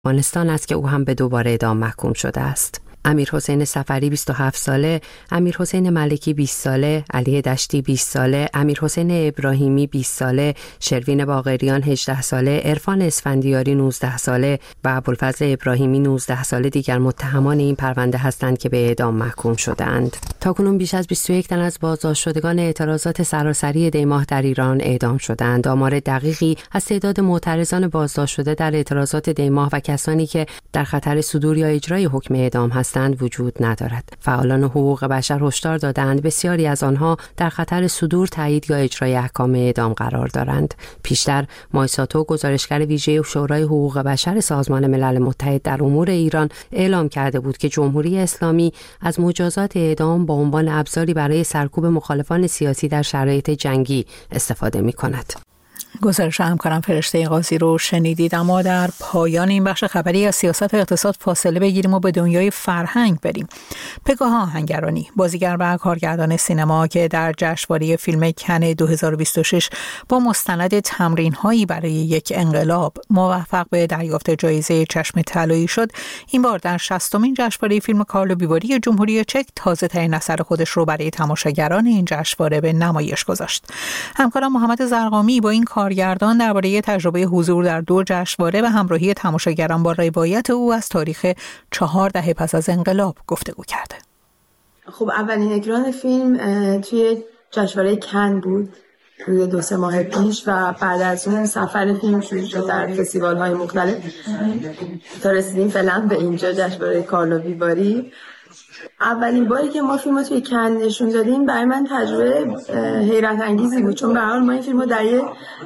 افغانستان است که او هم به دوباره اعدام محکوم شده است. امیرحسین صفری 27 ساله، امیرحسین ملکی 20 ساله، علی دشتی 20 ساله، امیرحسین ابراهیمی 20 ساله، شروین باقریان 18 ساله، عرفان اسفندیاری 19 ساله و ابوالفضل ابراهیمی 19 ساله دیگر متهمان این پرونده هستند که به اعدام محکوم شدند. تاکنون بیش از 21 تن از بازداشتشدگان اعتراضات سراسری دیماه در ایران اعدام شدند. آمار دقیقی از تعداد معترضان بازداشت شده در اعتراضات دیماه و کسانی که در خطر صدور یا اجرای حکم اعدام هستند وجود ندارد. فعالان حقوق بشر هشدار دادند بسیاری از آنها در خطر صدور، تایید یا اجرای احکام اعدام قرار دارند. پیشتر مایساتو، گزارشگر ویژه شورای حقوق بشر سازمان ملل متحد در امور ایران، اعلام کرده بود که جمهوری اسلامی از مجازات اعدام با عنوان ابزاری برای سرکوب مخالفان سیاسی در شرایط جنگی استفاده می‌کند. گزارش همکارم فرشته قاضی رو شنیدید. اما در پایان این بخش خبری از سیاست و اقتصاد فاصله بگیریم و به دنیای فرهنگ بریم. پگاه آهنگرانی، بازیگر و کارگردان سینما که در جشنواره فیلم کن 2026 با مستند تمرین‌هایی برای یک انقلاب موفق به دریافت جایزه چشم طلایی شد، این بار در 60مین جشنواره فیلم کارلووی جمهوری چک تازه‌ترین اثر خودش رو برای تماشاگران این جشنواره به نمایش گذاشت. همکارم محمد زرقامی با این کارگردان درباره تجربه حضور در دو جشنواره و همراهی تماشاگران با روایت او از تاریخ 4 دهه پس از انقلاب گفتگو کرده. خب اولین اکران فیلم توی جشنواره کن بود حدود 2-3 ماه پیش و بعد از اون سفر فیلم شروع شد در فستیوال‌های مختلف تا رسیدیم فعلا به اینجا جشنواره کارلووی. اولین باری که ما فیلم رو توی کن نشون دادیم برای من تجربه حیرت انگیزی بود، چون به هر حال ما این فیلم رو در یه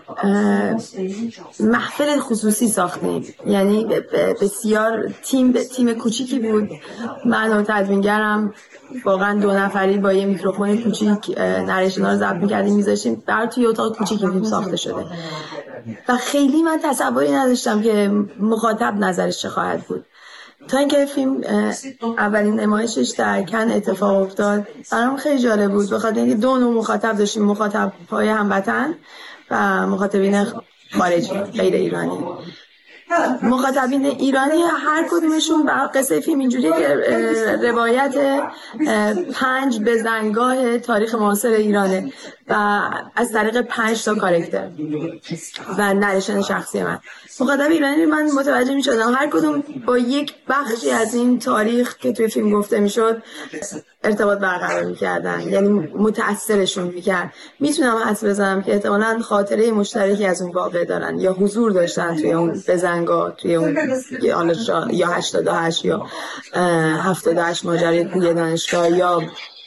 محفل خصوصی ساختیم. یعنی بسیار تیم کوچیکی بود. من و تدوینگرم واقعا 2 نفری با یه میکروفون کوچیک نریشن‌ها رو ضبط می‌کردیم می‌ذاشتیم در توی اتاق کوچیکی فیلم ساخته شده و خیلی من تصوری نداشتم که مخاطب نظرش چه خواهد بود تا اینکه فیلم اولین نمایشش در کن اتفاق افتاد. برام خیلی جالب بود بخاطر اینکه 2 نوع مخاطب داشتیم، مخاطب‌های هموطن و مخاطبین خارجی غیر ایرانی. مخاطبین ایرانی هر کدومشون بر قصه فیلم اینجوریه که روایت 5 بزنگاه تاریخ معاصر ایرانه و از طریق 5 تا کاراکتر و نریشن شخصی من. مخاطب ایرانی من متوجه می شدم هر کدوم با یک بخشی از این تاریخ که توی فیلم گفته می شد ارتباط برقرار می کردن، یعنی متأثرشون می کرد. میتونم حدس بزنم که احتمالاً خاطره مشترکی از اون واقع دارن یا حضور داشتن توی اون بزنگاه، توی اون یا 88 یا 78 ماجرای کوی دانشگاه یا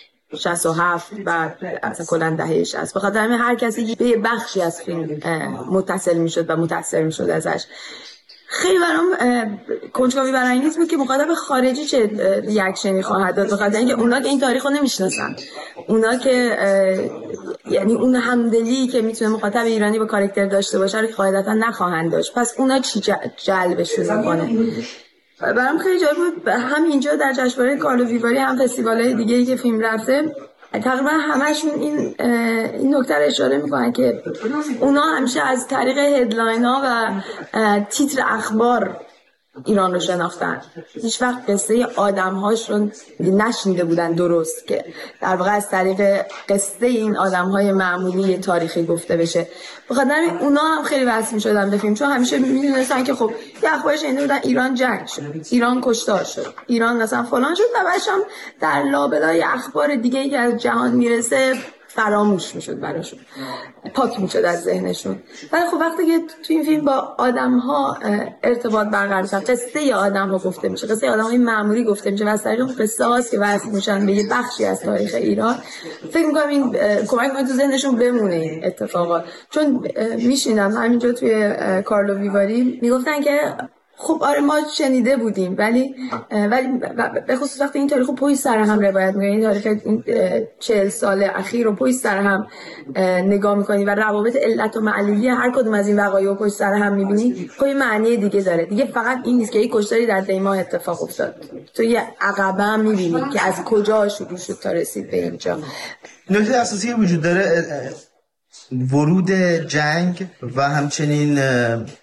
67 بعد اصلا کلا دهه 60. بخاطر همین هر کسی به یه بخشی از فیلم متصل میشد و متاثر میشد ازش. خیلی برام کنجکاوی برانگیز بود که مخاطب خارجی چه ریاکشنی خواهد داد، بخاطر اینکه اونا که این تاریخ رو نمیشناسن، اونا که یعنی اون همدلی که میتونه مخاطب ایرانی با کاراکتر داشته باشه رو قاعدتا نخواهند داشت. پس اونا چی جلبشون میکنه؟ برام خیلی جالب بود. هم اینجا در جشنواره کارلووی هم فستیوال‌های دیگه‌ای که فیلم رفته تقریبا همشون این نکته رو اشاره میکنن که اونا همیشه از طریق هدلاین‌ها و تیتر اخبار ایران رو شناختن، هیچ وقت قصه آدم‌هاش رو نشنیده بودن درست، که در واقع از طریق قصه این آدم‌های معمولی تاریخی گفته بشه. بخاطر همین اونا هم خیلی وصل می‌شدن به فیلم، چون همیشه می‌دونستن که خب یه اخبارش شنیده بودن ایران جنگ شد، ایران کشتار شد، ایران مثلا فلان شد و بعدش هم در لابلای اخبار دیگه‌ای که از جهان میرسه فراموش میشد براشون، پاک میشد از ذهنشون. ولی خب وقتی که تو این فیلم با آدم‌ها ارتباط برقرار میشه، قصه آدم‌ها گفته میشه، قصه آدم‌های معمولی گفته میشه و از طریق اون قصه هاست که وصل میشن به یه بخشی از تاریخ ایران، فکر می‌کنم این کمک می‌کنه تو ذهنشون بمونه این اتفاقات. چون میشینم همینجا توی کارلووی میگفتن که خب آره ما شنیده بودیم، ولی به خصوص وقتی این تاریخ رو پشت سر هم روایت می‌کنی، این تاریخ 40 سال اخیر رو پشت سر هم نگاه می‌کنی و روابط علت و معلولی هر کدوم از این وقایع رو پشت سر هم می‌بینی، خب معنی دیگه داره. دیگه فقط این نیست که یک کشتاری در دیماه اتفاق افتاد، تو یه عقبه هم می‌بینی که از کجا شروع شد تا رسید به اینجا. نکته اساسی وجود داره ورود جنگ و همچنین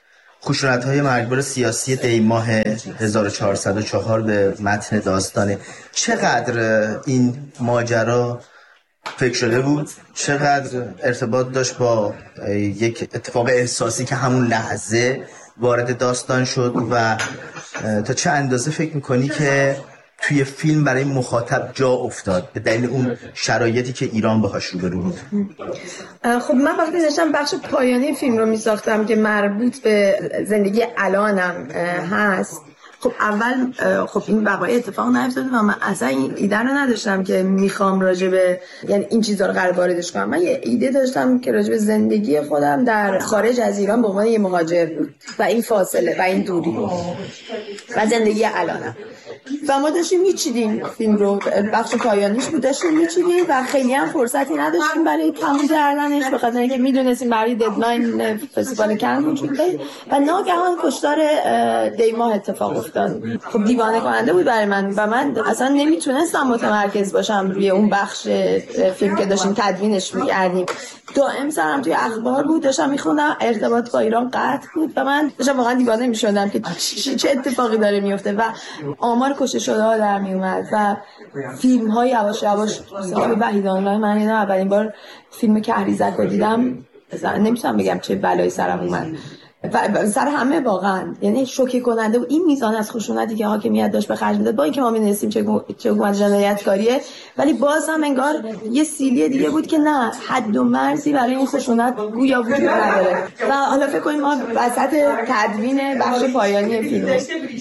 خشونت‌های مرگبار سیاسی دیماه 1404 به متن داستانه. چقدر این ماجرا فکر شده بود؟ چقدر ارتباط داشت با یک اتفاق احساسی که همون لحظه وارد داستان شد و تا چه اندازه فکر میکنی که توی فیلم برای مخاطب جا افتاد به دلیل اون شرایطی که ایران باهاش روبرو بود؟ خب من وقتی داشتم بخش پایانی فیلم رو میساختم که مربوط به زندگی الانم هست، خب اول خب این وقایع اتفاق نیفتاد و من اصلا این ایده رو نداشتم که میخوام راجبه یعنی این چیزا رو قرار واردش کنم. من یه ایده داشتم که راجبه زندگی خودم در خارج از ایران به عنوان یه مهاجر بود و این فاصله و این دوری و زندگی الانم. و ما داشتیم میچیدیم فیلم رو، بخش پایانیش بود، داشتیم میچیدیم و خیلی هم فرصتی نداشتیم برای تموم کردنش به خاطر اینکه میدونستیم برای ددلاین فستیوال کن وجود داره و ناگهان کشتار دیماه اتفاق افتاد. خب دیوانه کننده بود برای من و من اصلا نمیتونستم متمرکز باشم روی اون بخش فیلم که داشتیم تدوینش می‌کردیم. دائم سرم توی اخبار بود، داشتم میخوندم ارتباط با ایران قطع بود و من داشتم واقعا دیوانه میشدم که چه اتفاقی داره میفته و آمار کشته شده ها در میومد و فیلم های یواش یواش صاحب وحید آنلاین. من اینا اولین بار فیلم کهریزک رو دیدم، نمیتونم بگم چه بلایی سرم اومد و سر همه واقعا یعنی شوکه کننده و این میزان از خشونتی که حاکمیت داشت به خرج میداد با اینکه ما می‌دونستیم چه حکومت جنایتکاریه، ولی باز هم انگار یه سیلی دیگه بود که نه حد و مرزی برای این خشونت گویا وجود نداره. و حالا فکر کنیم ما وسط تدوین بخش پایانی فیلم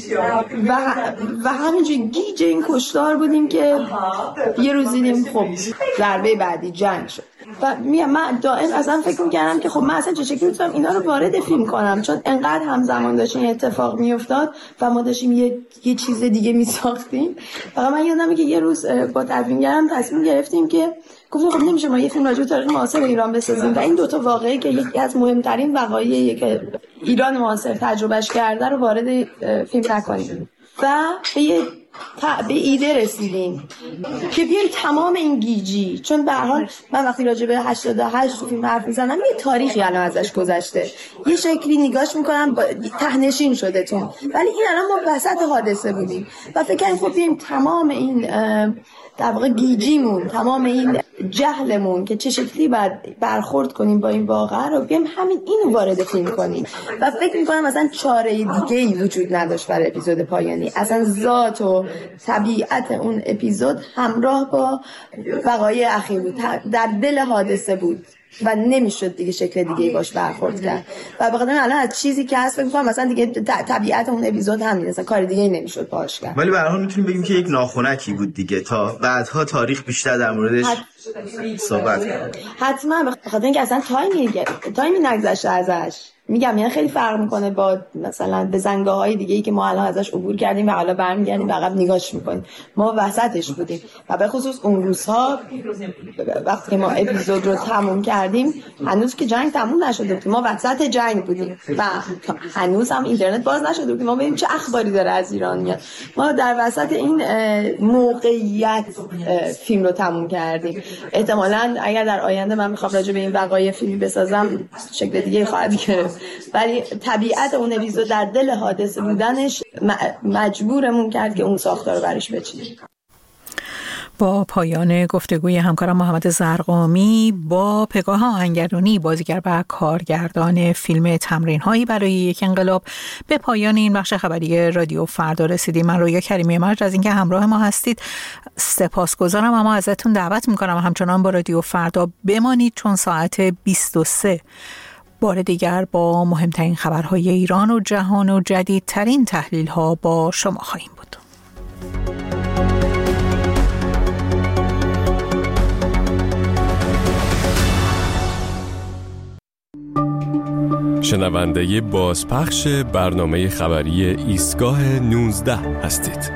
و همینجوری گیج این کشتار بودیم که یه روز دیدیم خب ضربه بعدی جنگ شد و من دائم اصلا فکر می‌کردم که خب من اصلا چه شکلی می‌تونم اینا رو وارد فیلم کنم، چون انقدر همزمان داشت این اتفاق میافتاد و ما داشتیم یه چیز دیگه میساختیم. فقط من یادمه که یه روز با تدوینگرم تصمیم گرفتیم که گفتیم خب نمیشه ما یه فیلم راجع به تاریخ معاصر ایران بسازیم و این دوتا واقعه که یکی از مهمترین وقایعی که ایران معاصر تجربهش کرده رو وارد فیلم نکنیم و به ایده رسیدیم که بیایم تمام این گیجی، چون به هر حال من وقتی راجع به 88 تو فیلم حرف میزنم یه تاریخی الان ازش گذشته، یه شکلی نگاش میکنم تهنشین شده تون، ولی این الان ما وسط حادثه بودیم و فکر کنم خب بیایم تمام این در واقع گیجیمون، تمام این جهلمون که چه شکلی باید برخورد کنیم با این واقعه رو بیایم همین اینو وارد فیلم کنیم. و فکر میکنم مثلا چاره دیگه‌ای وجود نداشت برای اپیزود پایانی، اصلا ذات و طبیعت اون اپیزود همراه با وقایع اخیر بود، در دل حادثه بود و نمیشد دیگه شکل دیگه‌ای باش برخورد کرد و بخاطر الان از چیزی که هست فکر می‌کنم مثلا دیگه طبیعت اون اپیزود همین، مثلا کار دیگه‌ای نمیشد باش کرد. ولی به هر حال میتونیم بگیم که یک ناخنکی بود دیگه، تا بعدها تاریخ بیشتر در موردش صحبت کنیم. حتما به خاطر اینکه اصلا تایمی نگذشته ازش. میگم یعنی خیلی فرق میکنه با مثلا به زنگاه‌های دیگه‌ای که ما الان ازش عبور کردیم و حالا برمیگردیم عقب نگاش میکنیم. ما وسطش بودیم و به خصوص اون روزها وقتی ما اپیزود رو تموم کردیم هنوز که جنگ تموم نشده بود، ما وسط جنگ بودیم و هنوز هم اینترنت باز نشده بود ما ببینیم چه اخباری داره از ایران میاد. ما در وسط این موقعیت فیلم رو تموم کردیم. احتمالاً اگر در آینده من بخوام راجع به این وقایع فیلمی بسازم شکل دیگه خواهد گرفت، ولی طبیعت اون اپیزود در دل حادثه بودنش مجبورمون کرد که اون ساختار رو برش بچینیم. با پایان گفتگوی همکارم محمد زرقامی با پگاه آهنگرانی، بازیگر و کارگردان فیلم تمرین‌هایی برای یک انقلاب، به پایان این بخش خبری رادیو فردا رسیدیم. من رویا کریمی مرج از اینکه همراه ما هستید سپاسگزارم، اما ازتون دعوت می‌کنم همچنان با رادیو فردا بمانید، چون ساعت 23 بار دیگر با مهمترین خبرهای ایران و جهان و جدیدترین تحلیل‌ها با شما خواهیم بود. شنونده بازپخش برنامه خبری ایستگاه 19 هستید.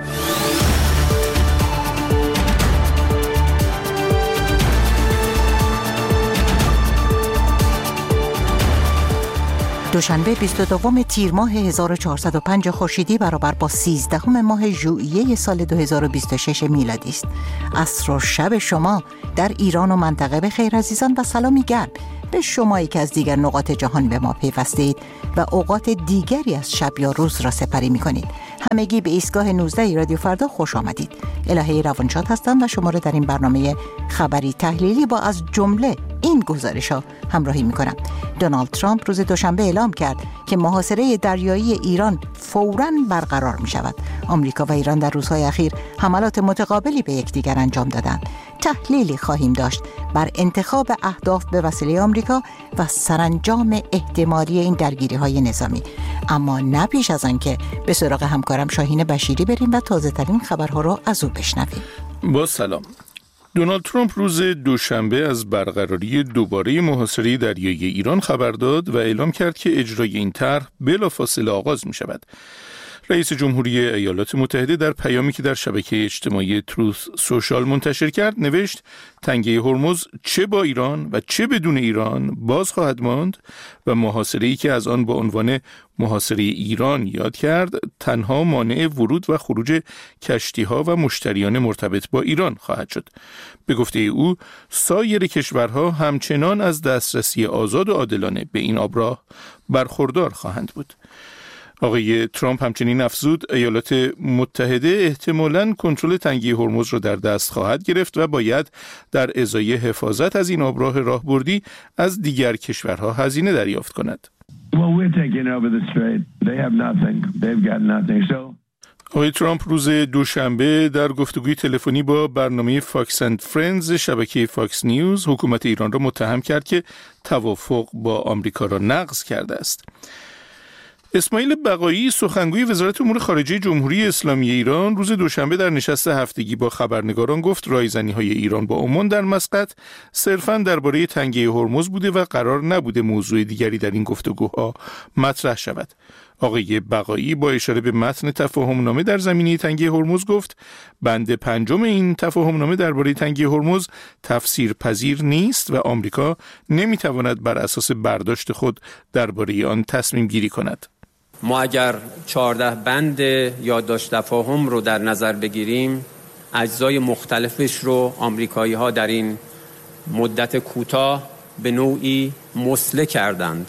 دوشنبه 22 تیر ماه 1405 خورشیدی برابر با 13 ماه ژوئیه سال 2026 میلادی است. عصر و شب شما در ایران و منطقه به خیر عزیزان و سلامی گرم به شمایی که از دیگر نقاط جهان به ما پیوستید و اوقات دیگری از شب یا روز را سپری می‌کنید. همگی به ایستگاه 19 رادیو فردا خوش آمدید. الهه روانشاد هستم و شما را در این برنامه خبری تحلیلی با از جمله این گزارش‌ها همراهی می‌کنم. دونالد ترامپ روز دوشنبه اعلام کرد که محاصره دریایی ایران فوراً برقرار می‌شود. آمریکا و ایران در روزهای اخیر حملات متقابلی به یکدیگر انجام دادند. تحلیلی خواهیم داشت بر انتخاب اهداف به وسیله آمریکا و سرانجام احتمالی این درگیری‌های نظامی. اما نه پیش از آن که به سراغ همکارم شاهین بشیری بریم و تازه‌ترین خبرها را از او بشنویم. با سلام. دونالد ترامپ روز دوشنبه از برقراری دوباره محاصره دریایی ایران خبر داد و اعلام کرد که اجرای این طرح بلافاصله آغاز می شود. رئیس جمهوری ایالات متحده در پیامی که در شبکه اجتماعی تروث سوشال منتشر کرد نوشت تنگه هرمز چه با ایران و چه بدون ایران باز خواهد ماند و محاصره‌ای که از آن با عنوان محاصره ایران یاد کرد تنها مانع ورود و خروج کشتی‌ها و مشتریان مرتبط با ایران خواهد شد. به گفته او سایر کشورها همچنان از دسترسی آزاد و عادلانه به این آبراه برخوردار خواهند بود. آقای ترامپ همچنین افزود ایالات متحده احتمالاً کنترل تنگه هرمز را در دست خواهد گرفت و باید در ازای حفاظت از این آبراه راهبردی از دیگر کشورها هزینه دریافت کند. آقای ترامپ روز دوشنبه در گفتگوی تلفنی با برنامه فاکس اند فرندز شبکه فاکس نیوز حکومت ایران را متهم کرد که توافق با آمریکا را نقض کرده است. اسماعیل بقایی سخنگوی وزارت امور خارجه جمهوری اسلامی ایران روز دوشنبه در نشست هفتگی با خبرنگاران گفت رایزنی‌های ایران با عمان در مسقط صرفاً درباره تنگه هرمز بوده و قرار نبوده موضوع دیگری در این گفتگوها مطرح شود. آقای بقایی با اشاره به متن تفاهمنامه در زمینه تنگه هرمز گفت بند 5 این تفاهمنامه درباره تنگه هرمز تفسیر پذیر نیست و آمریکا نمیتواند بر اساس برداشت خود درباره آن تصمیم گیری کند. ما اگر 14 بند یادداشت تفاهم رو در نظر بگیریم اجزای مختلفش رو آمریکایی‌ها در این مدت کوتاه به نوعی مسله کردند.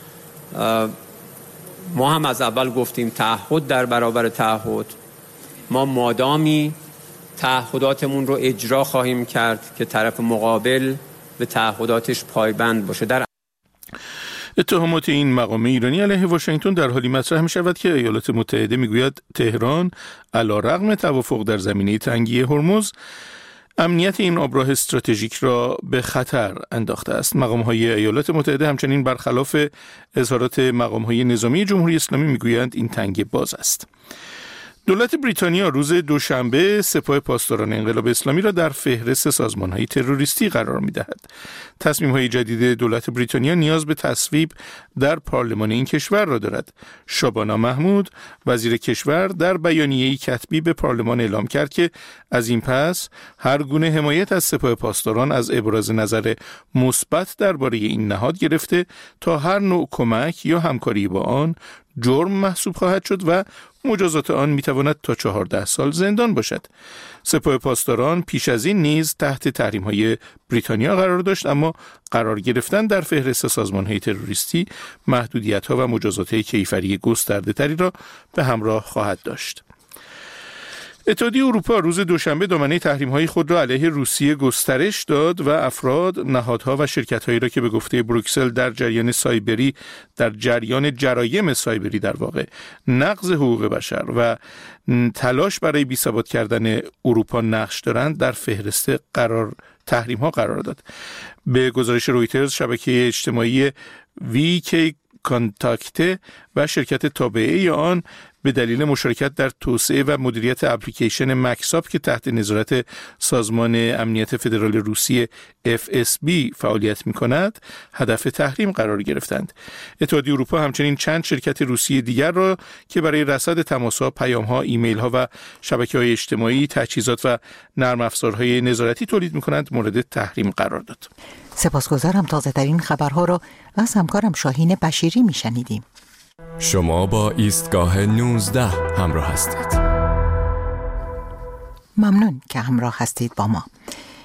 ما هم از اول گفتیم تعهد در برابر تعهد. ما مادامی تعهداتمون رو اجرا خواهیم کرد که طرف مقابل به تعهداتش پایبند باشه. در اتهامات این مقام ایرانی علیه واشنگتن در حالی مطرح می شود که ایالات متحده می گوید تهران علیرغم توافق در زمینه تنگی هرمز امنیت این آبراه استراتژیک را به خطر انداخته است. مقام‌های ایالات متحده همچنین برخلاف اظهارات مقام‌های نظامی جمهوری اسلامی می‌گویند این تنگه باز است. دولت بریتانیا روز دوشنبه سپاه پاسداران انقلاب اسلامی را در فهرست سازمان‌های تروریستی قرار می‌دهد. تصمیم‌های جدید دولت بریتانیا نیاز به تصویب در پارلمان این کشور را دارد. شابانا محمود وزیر کشور در بیانیه‌ای کتبی به پارلمان اعلام کرد که از این پس هر گونه حمایت از سپاه پاسداران از ابراز نظر مثبت درباره این نهاد گرفته تا هر نوع کمک یا همکاری با آن جرم محسوب خواهد شد و مجازات آن میتواند تا 14 سال زندان باشد. سپاه پاسداران پیش از این نیز تحت تحریم‌های بریتانیا قرار داشت، اما قرار گرفتن در فهرست سازمان‌های تروریستی محدودیت‌ها و مجازات کیفری گسترده‌تری را به همراه خواهد داشت. اتحادیه اروپا روز دوشنبه دامنه تحریم‌های خود را علیه روسیه گسترش داد و افراد، نهادها و شرکت‌هایی را که به گفته بروکسل در جریان جرایم سایبری در واقع نقض حقوق بشر و تلاش برای بی‌ثبات کردن اروپا نقش دارند در فهرست تحریم‌ها قرار داد. به گزارش رویترز شبکه اجتماعی ویکی کانتاکت و شرکت تابعه آن به دلیل مشارکت در توسعه و مدیریت اپلیکیشن مکساپ که تحت نظارت سازمان امنیت فدرال روسیه FSB فعالیت می‌کند هدف تحریم قرار گرفتند. اتحادیه اروپا همچنین چند شرکت روسی دیگر را که برای رصد تماس‌ها، پیام‌ها، ایمیل‌ها و شبکه‌های اجتماعی تجهیزات و نرم افزارهای نظارتی تولید می‌کنند مورد تحریم قرار داد. سپاسگزارم. تازه‌ترین خبرها را از همکارم شاهین بشیری می‌شنیدیم. شما با ایستگاه 19 همراه هستید. ممنون که همراه هستید با ما.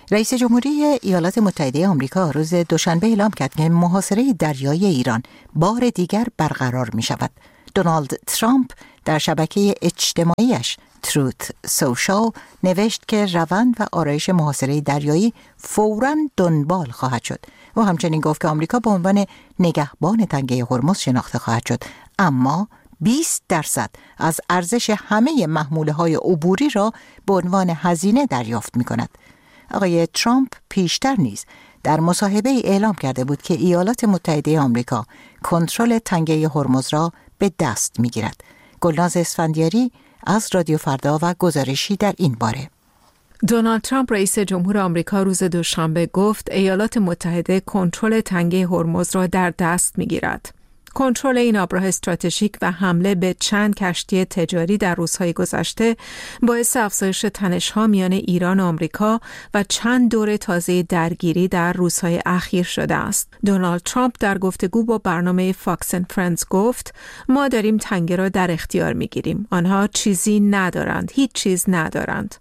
رئیس جمهوری ایالات متحده آمریکا روز دوشنبه اعلام کرد که محاصره دریایی ایران بار دیگر برقرار می شود. دونالد ترامپ در شبکه اجتماعیش تروت سوشال نوشت که روند و آرایش محاصره دریایی فوراً دنبال خواهد شد و همچنین گفت که آمریکا به عنوان نگهبان تنگه هرمز شناخته خواهد شد، اما 20% از ارزش همه محموله‌های عبوری را به عنوان هزینه دریافت می‌کند. آقای ترامپ پیشتر نیز در مصاحبه اعلام کرده بود که ایالات متحده آمریکا کنترل تنگه هرمز را به دست می‌گیرد. گلناز اسفندیاری از رادیو فردا و گزارشی در این باره. دونالد ترامپ رئیس جمهور آمریکا روز دوشنبه گفت ایالات متحده کنترل تنگه هرمز را در دست می‌گیرد. کنترل این آبراه استراتژیک و حمله به چند کشتی تجاری در روزهای گذشته باعث افزایش تنش‌ها میان ایران و آمریکا و چند دور تازه درگیری در روزهای اخیر شده است. دونالد ترامپ در گفتگو با برنامه فاکس اند فرندز گفت ما داریم تنگه را در اختیار می‌گیریم. آنها چیزی ندارند، هیچ چیز ندارند.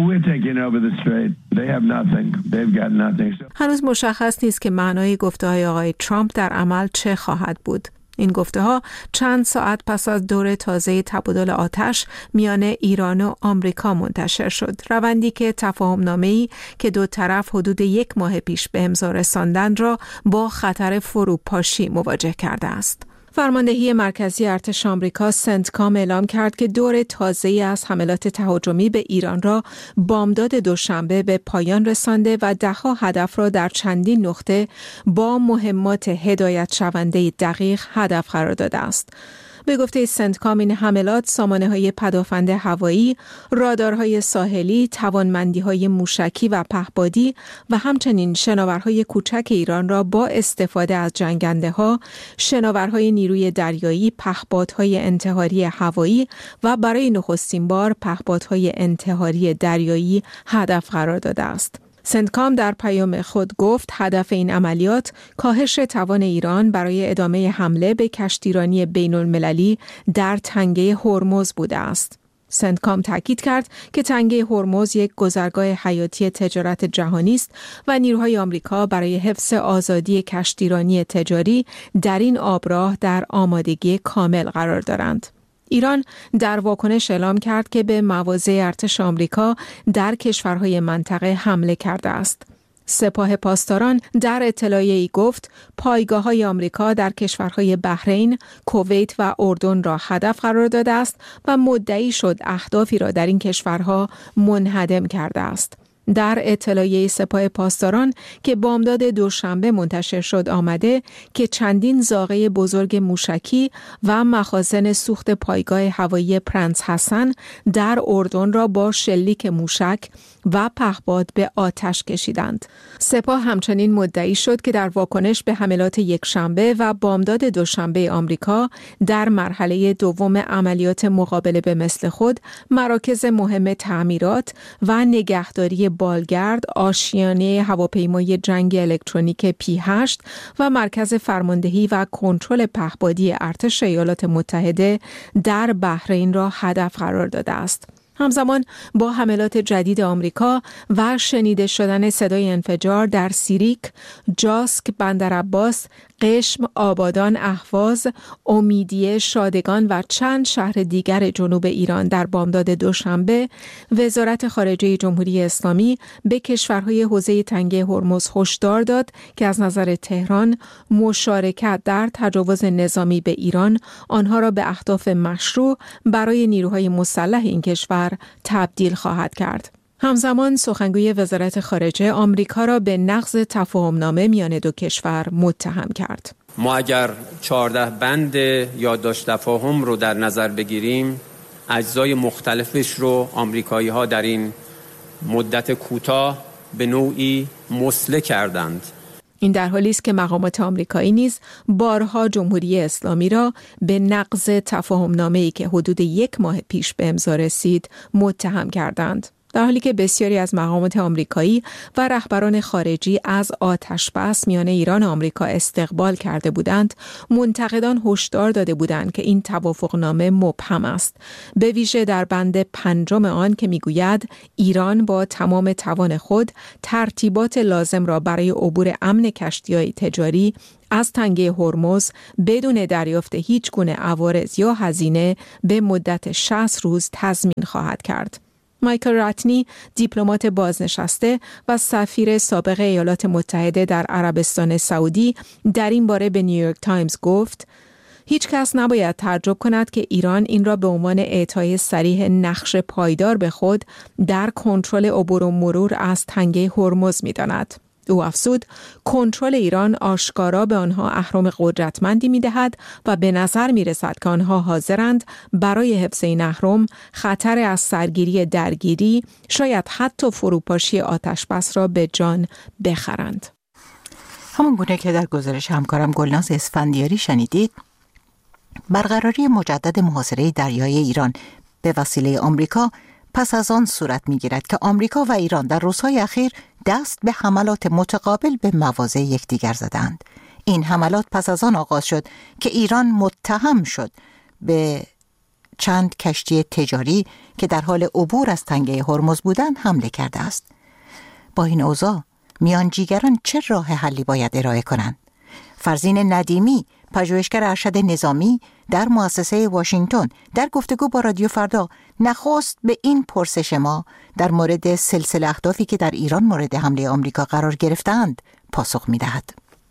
هنوز مشخص نیست که معنای گفته‌های آقای ترامپ در عمل چه خواهد بود. این گفته‌ها چند ساعت پس از دور تازه تبادل آتش میان ایران و آمریکا منتشر شد. روندی که تفاهم‌نامه‌ای که دو طرف حدود 1 ماه پیش به امضا رساندند را با خطر فروپاشی مواجه کرده است. فرماندهی مرکزی ارتش آمریکا سنتکام اعلام کرد که دور تازه‌ای از حملات تهاجمی به ایران را بامداد دوشنبه به پایان رسانده و ده‌ها هدف را در چندین نقطه با مهمات هدایت شونده دقیق هدف قرار داده است. به گفته سنتکام این حملات سامانه‌های پدافند هوایی، رادارهای ساحلی، توانمندی‌های موشکی و پهپادی و همچنین شناورهای کوچک ایران را با استفاده از جنگنده‌ها، شناورهای نیروی دریایی، پهپادهای انتحاری هوایی و برای نخستین بار پهپادهای انتحاری دریایی هدف قرار داده است. سنتکام در پیام خود گفت هدف این عملیات کاهش توان ایران برای ادامه حمله به کشتیرانی بین‌المللی در تنگه هرمز بوده است. سنتکام تاکید کرد که تنگه هرمز یک گذرگاه حیاتی تجارت جهانی است و نیروهای آمریکا برای حفظ آزادی کشتیرانی تجاری در این آبراه در آمادگی کامل قرار دارند. ایران در واکنش اعلام کرد که به مواضع ارتش آمریکا در کشورهای منطقه حمله کرده است. سپاه پاسداران در اطلاعیه‌ای گفت پایگاه‌های آمریکا در کشورهای بحرین، کویت و اردن را هدف قرار داده است و مدعی شد اهدافی را در این کشورها منهدم کرده است. در اطلاعیه سپاه پاسداران که بامداد دوشنبه منتشر شد آمده که چندین زاغه بزرگ موشکی و مخازن سوخت پایگاه هوایی پرنس حسن در اردن را با شلیک موشک و پهپاد به آتش کشیدند. سپاه همچنین مدعی شد که در واکنش به حملات یکشنبه و بامداد دوشنبه آمریکا در مرحله دوم عملیات مقابله به مثل خود مراکز مهم تعمیرات و نگهداری بالگرد، آشیانه هواپیمای جنگ الکترونیک P8 و مرکز فرماندهی و کنترل پهپادی ارتش ایالات متحده در بحرین را هدف قرار داده است. همزمان با حملات جدید آمریکا و شنیده شدن صدای انفجار در سیریک، جاسک، بندرعباس، قشم، آبادان، اهواز، امیدیه، شادگان و چند شهر دیگر جنوب ایران در بامداد دوشنبه، وزارت خارجه جمهوری اسلامی به کشورهای حوزه تنگه هرمز هشدار داد که از نظر تهران مشارکت در تجاوز نظامی به ایران آنها را به اهداف مشروع برای نیروهای مسلح این کشور تبدیل خواهد کرد. همزمان سخنگوی وزارت خارجه آمریکا را به نقض تفاهمنامه میان دو کشور متهم کرد. ما اگر 14 بند یادداشت تفاهم رو در نظر بگیریم، اجزای مختلفش رو آمریکایی‌ها در این مدت کوتاه به نوعی مسله کردند. این در حالی است که مقامات آمریکایی نیز بارها جمهوری اسلامی را به نقض تفاهمنامه‌ای که حدود 1 ماه پیش به امضا رسید متهم کردند. در حالی که بسیاری از مقامات آمریکایی و رهبران خارجی از آتش‌بس میان ایران و آمریکا استقبال کرده بودند، منتقدان هشدار داده بودند که این توافقنامه مبهم است، به ویژه در بند 5 آن که میگوید ایران با تمام توان خود ترتیبات لازم را برای عبور امن کشتی‌های تجاری از تنگه هرمز بدون دریافت هیچ گونه عوارض یا هزینه به مدت 60 روز تضمین خواهد کرد. مایکل راتنی، دیپلمات بازنشسته و سفیر سابق ایالات متحده در عربستان سعودی، در این باره به نیویورک تایمز گفت: هیچ کس نباید تعجب کند که ایران این را به عنوان اعطای صریح نقش پایدار به خود در کنترل عبور و مرور از تنگه هرمز می‌داند. او افزود: کنترل ایران آشکارا به آنها اهرم قدرتمندی می‌دهد و به نظر می‌رسد که آنها حاضرند برای حفظ این اهرم خطر از سرگیری درگیری، شاید حتی فروپاشی آتش‌بس را به جان بخرند. همون گونه که در گزارش همکارم گلناز اسفندیاری شنیدید، برقراری مجدد محاصره دریایی ایران به وسیله آمریکا پس از آن صورت می‌گیرد که آمریکا و ایران در روزهای اخیر دست به حملات متقابل به مواضع یکدیگر زدند. این حملات پس از آن آغاز شد که ایران متهم شد به چند کشتی تجاری که در حال عبور از تنگه هرمز بودند حمله کرده است. با این اوضاع میانجیگران چه راه حلی باید ارائه کنند؟ فرزین ندیمی، پژوهشگر ارشد نظامی در مؤسسه واشنگتن، در گفتگو با رادیو فردا نخست به این پرسش ما در مورد سلسله اهدافی که در ایران مورد حمله آمریکا قرار گرفتند پاسخ می‌دهد.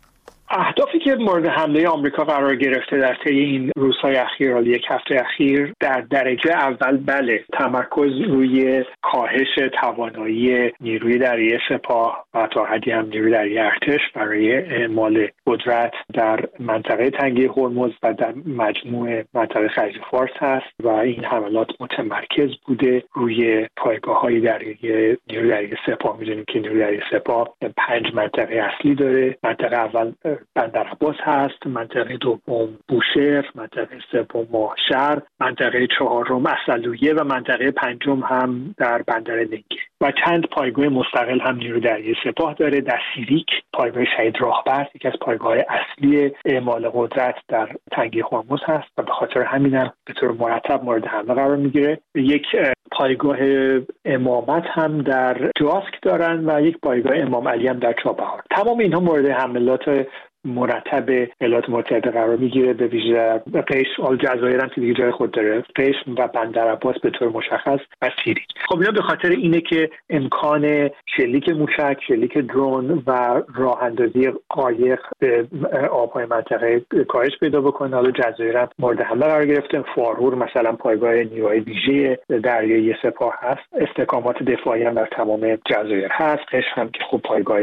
اهدافی که مورد حمله آمریکا قرار گرفته در طی این روزهای اخیر، یک هفته اخیر، در درجه اول بله، تمرکز روی کاهش توانایی نیروی دریایی سپاه و تا حدی هم نیروی دریایی ارتش برای اعمال قدرت در منطقه تنگه هرمز و در مجموع منطقه خلیج فارس هست و این حملات متمرکز بوده روی پایگاه‌های دریایی نیروی دریایی سپاه. می‌دونیم که نیروی دریایی سپاه 5 منطقه اصلی داره. منطقه اول بندر عباس هست، منطقه دوم بوشهر، منطقه سوم ماهشهر، منطقه چهارم اصلویه و منطقه پنجم هم در بندر دنگه و چند پایگاه مستقل هم نیروی دریایی سپاه داره. در سیریک پایگاه شهید راهبر یکی از پایگاه اصلی اعمال قدرت در تنگه هرمز هست و به خاطر همین هم به طور مرتب مورد حمله قرار میگیره. یک پایگاه امامت هم در جاسک دارن و یک پایگاه امام علی هم در چابهار. تمام اینها مورد حملات مرتب ایالات متحده قرار میگیره، به ویژه قشم، جزایر هم که دیگه جای خود داره، قشم و بندر عباس به طور مشخص و سیریک. خب اینا به خاطر اینه که امکان شلیک موشک، شلیک درون و راه اندازی قایق به آبهای منطقه کاهش پیدا بکنه. حالا جزایر هم مورد حمله قرار گرفته. فارور مثلا پایگاه نیروهای ویژه دریایی سپاه هست. استحکامات دفاعی هم در تمام جزایر هست. قشم هم که خب پایگاه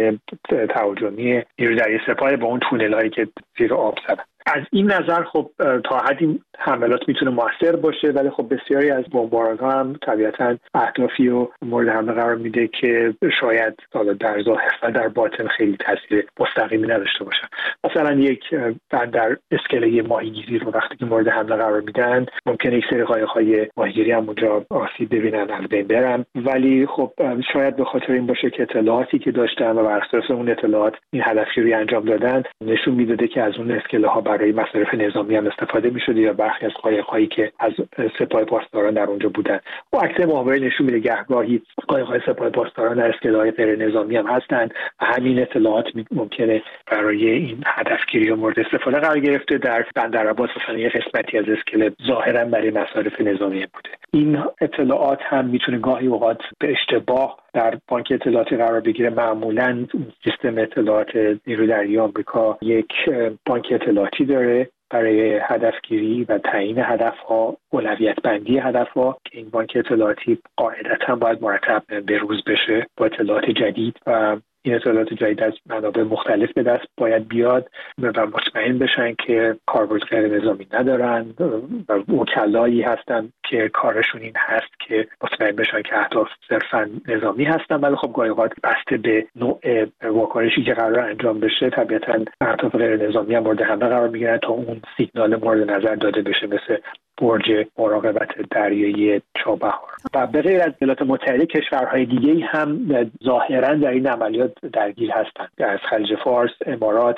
تهاجمی نیروی دریایی سپاه با اون تونل‌هایی که زیر آب زدن. از این نظر خب تا حدی حملات میتونه موثر باشه، ولی خب بسیاری از بمباران‌ها هم طبیعتاً اهدافی رو مورد حمله قرار میده که شاید در ظاهر و در باطن خیلی تاثیر مستقیمی نداشته باشن. مثلا یک بندر اسکله ماهیگیری رو وقتی که مورد حمله قرار میدن ممکنه یک سری قایق‌های ماهیگیری هم اونجا آسیب ببینن، از بین برن، ولی خب شاید به خاطر این باشه که اطلاعاتی که داشتن و بر اساس اون اطلاعات این هدفگیری انجام دادن نشون میداده که از اون اسکله‌ها برای مصارف نظامی هم استفاده می‌شده یا برخی از قایق‌هایی که از سپاه پاسداران در اونجا بودن. و اکثر ماهواره نشون میده گهگاهی قایق‌های سپاه پاسداران در اسکله‌های غیر نظامی هم هستن و همین اطلاعات ممکنه برای این هدفگیری مورد استفاده قرار گرفته. در بندر عباس مثلا یه قسمتی از اسکله ظاهراً برای مصارف نظامی بوده. این اطلاعات هم میتونه گاهی اوقات به اشتباه در بانک اطلاعاتی قرار بگیره. معمولاً سیستم اطلاعات نیروی دریایی آمریکا یک بانک اطلاعاتی داره برای هدفگیری و تعیین هدف‌ها، اولویت بندی هدف‌ها که این بانک اطلاعاتی قاعدتاً باید مرتب به روز بشه با اطلاعات جدید و این اطلاعات جدید از منابع مختلف به دست باید بیاد و مطمئن بشن که کاربرد غیر نظامی ندارن و وکلایی هستن که کارشون این هست که مطمئن بشن که اهداف صرفا نظامی هستن. ولی خب گاهی اوقات بسته به نوع واکنشی که قرار انجام بشه طبیعتاً اهداف غیر نظامی هم مورد حمله قرار میگیرن تا اون سیگنال مورد نظر داده بشه، مثل برج مراقبت دریایی چابهار. و به غیر از ایالات متحده کشورهای دیگه‌ای هم ظاهراً در این عملیات درگیر هستند. از خلیج فارس، امارات،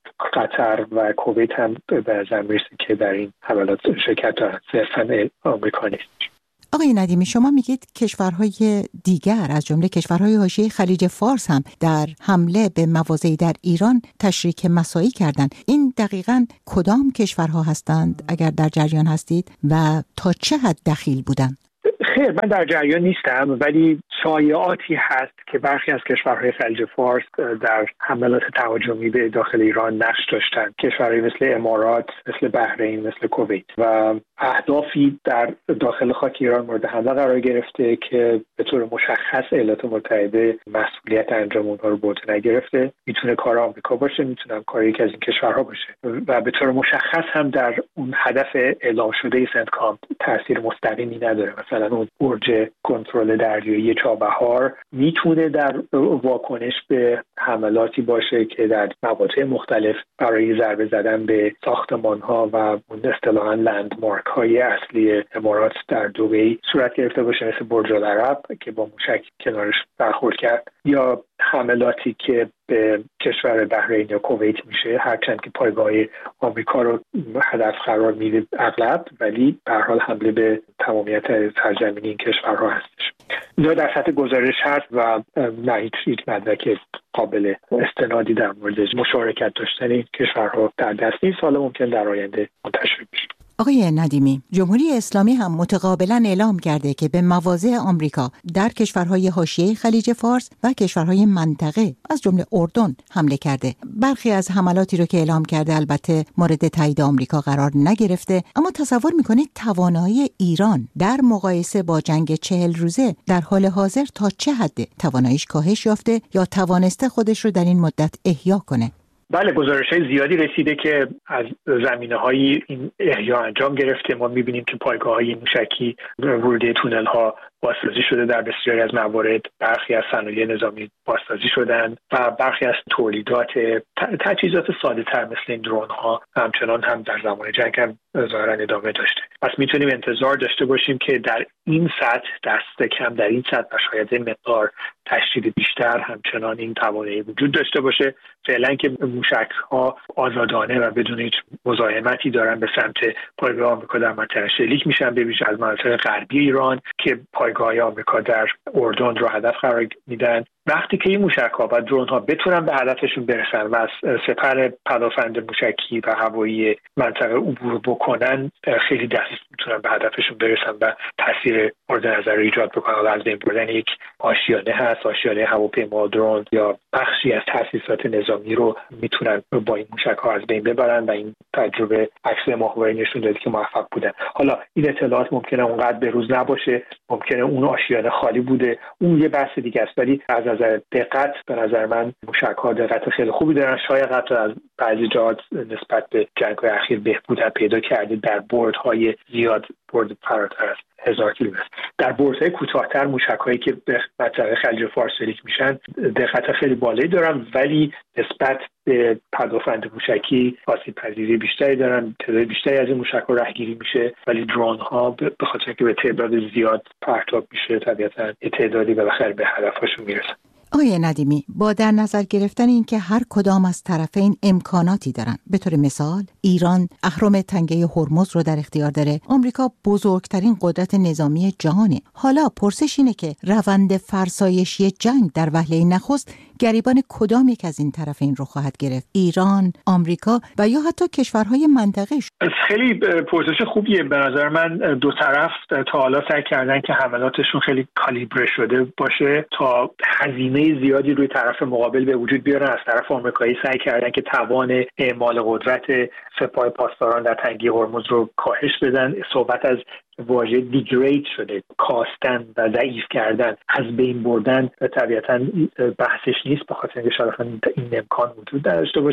قطر و کویت هم به نظر میرسه که در این حملات شرکت دارند، صرفاً آمریکا نیست. آقای ندیمی، شما میگید کشورهای دیگر از جمله کشورهای حاشیه خلیج فارس هم در حمله به مواضعی در ایران تشریک مساعی کردند. این دقیقاً کدام کشورها هستند اگر در جریان هستید و تا چه حد دخیل بودند؟ خیر، من در جریان نیستم، ولی شایعاتی هست که برخی از کشورهای خلیج فارس در حملات تهاجمی به داخل ایران نقش داشتند. کشورهای مثل امارات، مثل بحرین، مثل کویت و اهدافی در داخل خاک ایران مورد حمله قرار گرفته که به طور مشخص ایالات متحده مسئولیت انجام اونها رو به عهده نگرفته. میتونه کار آمریکا باشه، میتونه کار یکی از این کشورها باشه و به طور مشخص هم در اون هدف اعلام شده سنتکام تاثیر مستقیمی نداره. مثلا اون برج کنترل دریایی چابهار میتونه در واکنش به حملاتی باشه که در مواقع مختلف برای ضربه زدن به ساختمان‌ها و اون اصطلاحاً لندمارک های اصلی امارات در دبی صورت گرفته باشه، مثل برج العرب که با موشک کنارش برخورد کرد، یا حملاتی که به کشور بحرین یا کویت میشه، هرچند که پایگاه آمریکا رو هدف قرار میده اغلب، ولی به هر حال حمله به تمامیت سرزمینی این کشورها هستش. اینا در سطح گزارش هست و نه هیچ مدرک قابل استنادی در مورد مشارکت داشتن این کشورها در دست نیست. حالا ممکن در آینده منتشر بشه. آقای ندیمی، جمهوری اسلامی هم متقابلا اعلام کرده که به مواضع آمریکا در کشورهای حاشیه خلیج فارس و کشورهای منطقه از جمله اردن حمله کرده. برخی از حملاتی رو که اعلام کرده البته مورد تایید آمریکا قرار نگرفته، اما تصور میکنید توانایی ایران در مقایسه با جنگ 40 روزه در حال حاضر تا چه حد تواناییش کاهش یافته یا توانسته خودش رو در این مدت احیا کنه؟ بله، گزارش‌های زیادی رسیده که از زمینه‌های این احیا انجام گرفته. ما می‌بینیم که پایگاه‌های موشکی ورودی تونل‌ها بازسازی شده در بسیاری از موارد، برخی از صنایع نظامی بازسازی شدند و برخی از تولیدات تجهیزات ساده‌تر مثل این درون‌ها همچنان هم در زمان جنگ هم ظاهراً ادامه داشته. پس میتونیم انتظار داشته باشیم که در این سطح دست کم در این سطح و شاید مقدار تشدید بیشتر همچنان این توانایی وجود داشته باشه. فعلا که موشک‌ها آزادانه و بدون هیچ مزاحمتی دارن به سمت پایگاه آمریکا در منطقه شلیک میشن، به ویژه از مناطق غربی ایران که پایگاه آمریکا در اردن رو هدف قرار میدن. وقتی که این موشک‌ها و درون‌ها بتونن به هدفشون برسن و از سپر پدافند موشکی و هوایی منطقه عبور بکنن، خیلی دقیق میتونن به هدفشون برسن و تاثیر مورد نظر ایجاد بکنن. از بین بردن یک آشیانه هست، آشیانه هواپیما، درون یا بخشی از تاسیسات نظامی رو میتونن با این موشک‌ها از بین ببرن و این تجربه عکس ماهواره نشون داده که موفق بودن. حالا این اطلاعات ممکنه اونقدر به روز نباشه، ممکنه اون آشیانه خالی بوده، اون یه بحث دیگه است، ولی از نظر دقت به نظر من موشک‌ها دقت خیلی خوبی دارن. شاید حتی از بعضی جهات نسبت به جنگ‌های اخیر بهبود پیدا کرده در بردهای زیاد، برد فراتر از 1000 کیلومتر. در بردهای کوتاه‌تر موشک‌هایی که به منطقه خلیج فارس شلیک میشن دقت خیلی بالایی دارن، ولی نسبت به پدافند موشکی آسیب‌پذیری بیشتری دارن. تعداد بیشتری از این موشک‌ها رهگیری میشه، ولی درون‌ها به خاطر اینکه به تعداد زیاد پرتاب میشه طبیعتاً تعدادی بالاخره به هدفشون میرسن. آقای ندیمی، با در نظر گرفتن اینکه هر کدام از طرفین امکاناتی دارن، به طور مثال ایران اهرم تنگه هرمز رو در اختیار داره، آمریکا بزرگترین قدرت نظامی جهانه. حالا پرسش اینه که روند فرسایشی جنگ در وهله نخست گریبان کدام یک از این طرفین رو خواهد گرفت؟ ایران، آمریکا و یا حتی کشورهای منطقه؟ خیلی پرسش خوبیه. به نظر من دو طرف تا حالا سعی کردن که حملاتشون خیلی کالیبره شده باشه تا هزینه زیادی روی طرف مقابل به وجود بیارن. از طرف آمریکایی سعی کردن که توان اعمال قدرت سپاه پاسداران در تنگه هرمز رو کاهش بدن. صحبت از واژه دیگرید شده، کاستن و ضعیف کردن، از بین بردن طبیعتاً بحثش نیست، به خاطر اینکه شاید این امکان وجود داشته باشه،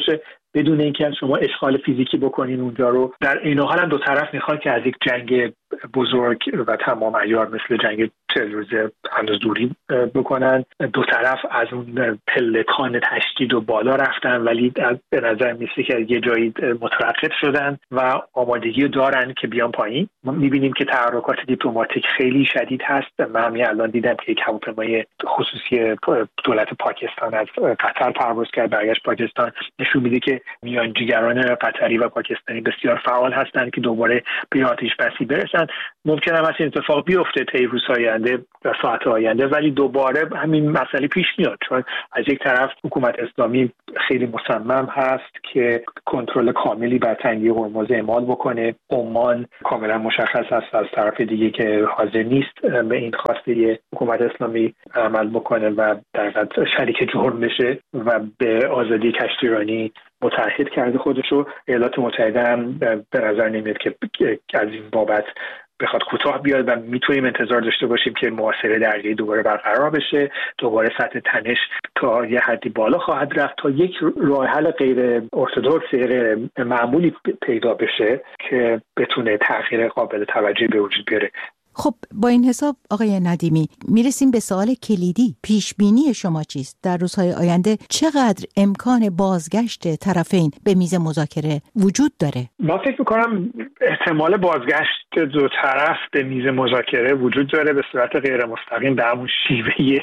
بدون اینکه از شما اشغال فیزیکی بکنین اونجا رو. در این حال هم دو طرف میخواد که از یک جنگ بزرگ و تمام عیار مثل جنگ 40 روزه هنوز دوری بکنن. دو طرف از اون پلکان تشدید و بالا رفتن، ولی به نظر میسه که یه جایی متوقف شدن و آمادگی دارن که بیان پایین. ما میبینیم که تحرکات دیپلماتیک خیلی شدید هست. من همین الان دیدم که یک هواپیمای خصوصی دولت پاکستان از قطر پرواز کرد برگشت پاکستان. نشون میده که میانجیگران قطری و پاکستانی بسیار فعال هستند که دوباره به آتش بسی برسن. ممکنه هم این اتفاق بیفته طی روزهای آینده و ساعت آینده، ولی دوباره همین مسئله پیش میاد، چون از یک طرف حکومت اسلامی خیلی مصمم هست که کنترل کاملی بر تنگه هرمز اعمال بکنه. عمان کاملا مشخص است از طرف دیگه که حاضر نیست به این خواسته حکومت اسلامی عمل بکنه و در واقع شریک جرم بشه و به آزادی کشتیرانی متعهد کرده خودشو. ایالات متحده هم به نظر نمیاد که از این بابت بخواد کوتاه بیاد و میتونیم انتظار داشته باشیم که محاصره دریایی دوباره برقرار بشه، دوباره سطح تنش تا یه حدی بالا خواهد رفت تا یک راه حل غیر ارتدوکس، غیر معمولی پیدا بشه که بتونه تغییر قابل توجهی به وجود بیاره. خب با این حساب آقای ندیمی میرسیم به سوال کلیدی. پیش بینی شما چیست؟ در روزهای آینده چقدر امکان بازگشت طرفین به میز مذاکره وجود داره؟ من فکر میکنم احتمال بازگشت دو طرف به میز مذاکره وجود داره به صورت غیر مستقیم به همون شیوه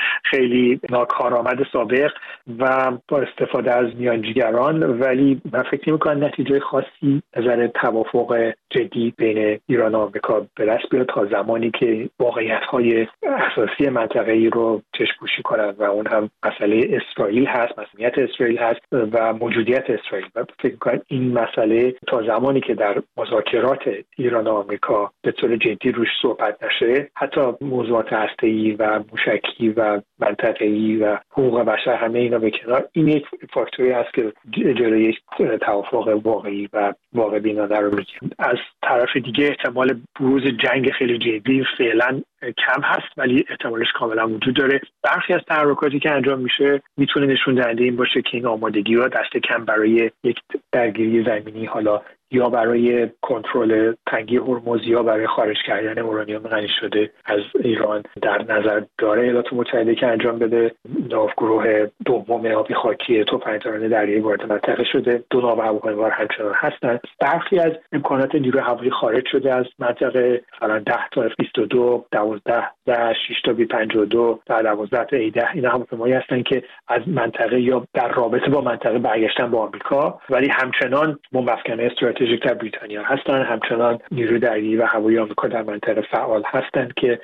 خیلی ناکارآمد سابق و با استفاده از میانجیگران، ولی من فکر نمی‌کنم نتیجه خاصی نظر توافق جدی بین ایران و آمریکا به دست بیاد تا زمانی که واقعیت‌های اساسی منطقه‌ای رو چشم‌پوشی کنند و اون هم مسئله اسرائیل هست، مسئولیت اسرائیل هست و موجودیت اسرائیل. و فکر می‌کنم این مسئله تا زمانی که در مذاکرات ایران و آمریکا به طور جدی روش صحبت نشه، حتی موضوعات هسته‌ای و موشکی و منطقه‌ای و حقوق بشر همه اینا به کنار، این یک فاکتوری هست که جلوی یک توافق واقعی و واقع بینانه رو میگیره. از طرف دیگه احتمال بروز جنگ خیلی جدی فعلا کم هست، ولی احتمالش کاملا وجود داره. برخی از تحرکاتی که انجام میشه میتونه نشون دهنده این باشه که این آمادگی ها دست کم برای یک درگیری زمینی، حالا یا برای کنترل تنگه هرمز یا برای خارج کردن اورانیوم غنی شده از ایران در نظر داره. ایالات متحده که انجام بده. ناوگروه دوم آبی خاکی توپنجران دریایی وارد منطقه شده. دو ناو هواپیمابر همچنان هستند. برخی از امکانات نیروی هوایی خارج شده از منطقه، مثلا 10 تا F-22، 12 و 6 تا B-52 و 12 تا A-10. اینا هواپیمایی هستند که از منطقه یا در رابطه با منطقه برگشتن به آمریکا، ولی همچنان بمب افکن‌های استراتژیک در بریتانیا هستن. همچنان نیروی دریایی و هوایی آمریکا در منطقه فعال هستند که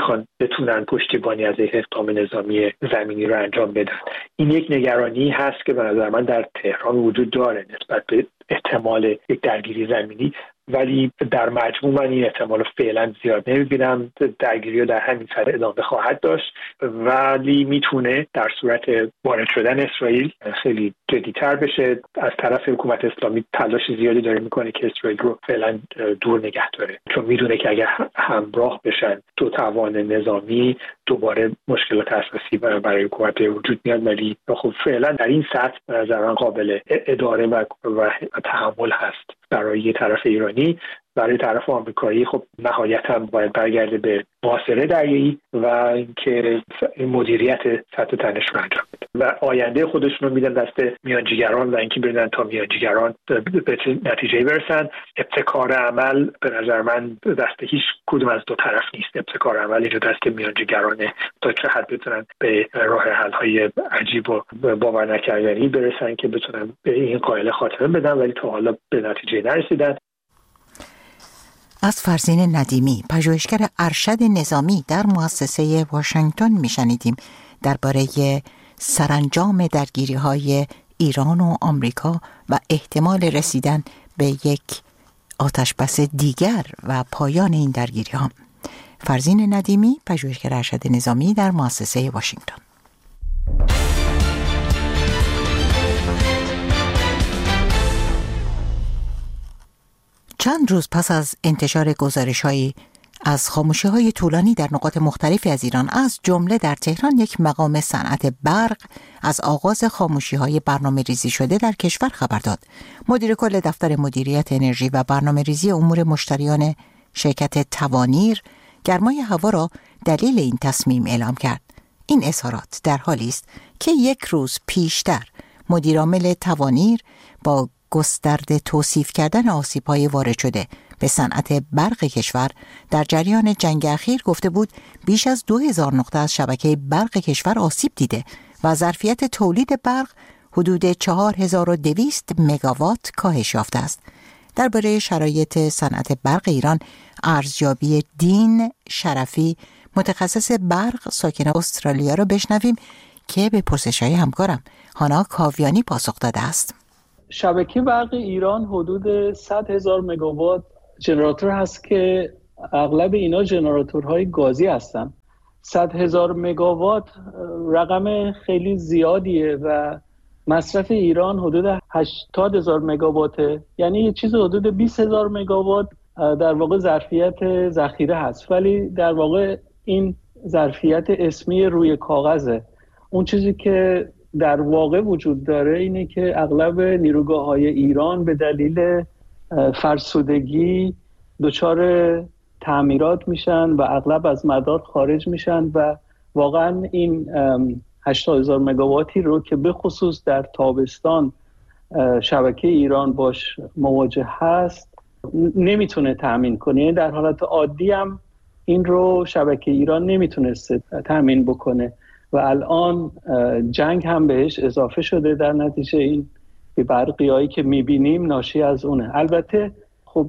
بتونن پشتیبانی از اقدام نظامی زمینی رو انجام بدن. این یک نگرانی هست که به نظر من در تهران وجود داره نسبت به احتمال یک درگیری زمینی، ولی در مجموع من این احتمال فعلا زیاد نمیبینم. درگیری رو در همین سطح ادامه خواهد داشت، ولی میتونه در صورت وارد شدن اسرائیل خیلی جدی‌تر بشه. از طرف حکومت اسلامی تلاش زیادی داره میکنه که اسرائیل رو فعلا دور نگه داره، چون میدونه که اگر همراه بشن دو توان نظامی دوباره مشکلات اساسی برای حکومت وجود میاد. ولی خب فعلا در این سطح به نظر من قابل اداره و تحمل هست برای یه طرف ایرانی. برای طرف آمریکایی خب نهایتاً باید برگرده به محاصره دریایی و اینکه مدیریت سطح تنش رو انجام بده و آینده خودشون رو میدن دست میانجیگران و اینکه ببینن تا میانجیگران به نتیجه برسن. ابتکار عمل به نظر من دست هیچ کدوم از دو طرف نیست. ابتکار عمل اینجا دست میانجیگرانه تا چه حد بتونن به راه حل‌های عجیب و باور نکردنی برسن که بتونن به این قائل خاتمه بدن، ولی تا حالا به نتیجه نرسیدن. از فرزین ندیمی، پژوهشگر ارشد نظامی در مؤسسه واشنگتن میشنیدیم درباره سرانجام درگیری‌های ایران و آمریکا و احتمال رسیدن به یک آتشبس دیگر و پایان این درگیری‌ها. فرزین ندیمی، پژوهشگر ارشد نظامی در مؤسسه واشنگتن. چند روز پس از انتشار گزارش‌هایی از خاموشی‌های طولانی در نقاط مختلفی از ایران از جمله در تهران یک مقام صنعت برق از آغاز خاموشی‌های برنامه‌ریزی شده در کشور خبر داد. مدیر کل دفتر مدیریت انرژی و برنامه‌ریزی امور مشتریان شرکت توانیر گرمای هوا را دلیل این تصمیم اعلام کرد. این اظهارات در حالی است که یک روز پیشتر مدیرعامل توانیر با گسترده توصیف کردن آسیب‌های وارد شده به صنعت برق کشور در جریان جنگ اخیر گفته بود بیش از 2000 نقطه از شبکه برق کشور آسیب دیده و ظرفیت تولید برق حدود 4200 مگاوات کاهش یافته است. درباره شرایط صنعت برق ایران ارزیابی دین شرفی متخصص برق ساکن استرالیا را بشنویم که به پرسش‌های همکارم هانا کاویانی پاسخ داده است. شبکه برق ایران حدود 100,000 مگاوات ژنراتور هست که اغلب اینا ژنراتورهای گازی هستن. 100,000 مگاوات رقم خیلی زیادیه و مصرف ایران حدود 80,000 مگاواته، یعنی یه چیز حدود 20,000 مگاوات در واقع ظرفیت ذخیره هست، ولی در واقع این ظرفیت اسمی روی کاغذه. اون چیزی که در واقع وجود داره اینه که اغلب نیروگاه‌های ایران به دلیل فرسودگی دچار تعمیرات میشن و اغلب از مدار خارج میشن و واقعا این 80,000 مگاواتی رو که به خصوص در تابستان شبکه ایران باش مواجه هست نمیتونه تامین کنه. در حالت عادی هم این رو شبکه ایران نمیتونسته تامین بکنه و الان جنگ هم بهش اضافه شده. در نتیجه این برقیایی که میبینیم ناشی از اونه. البته خب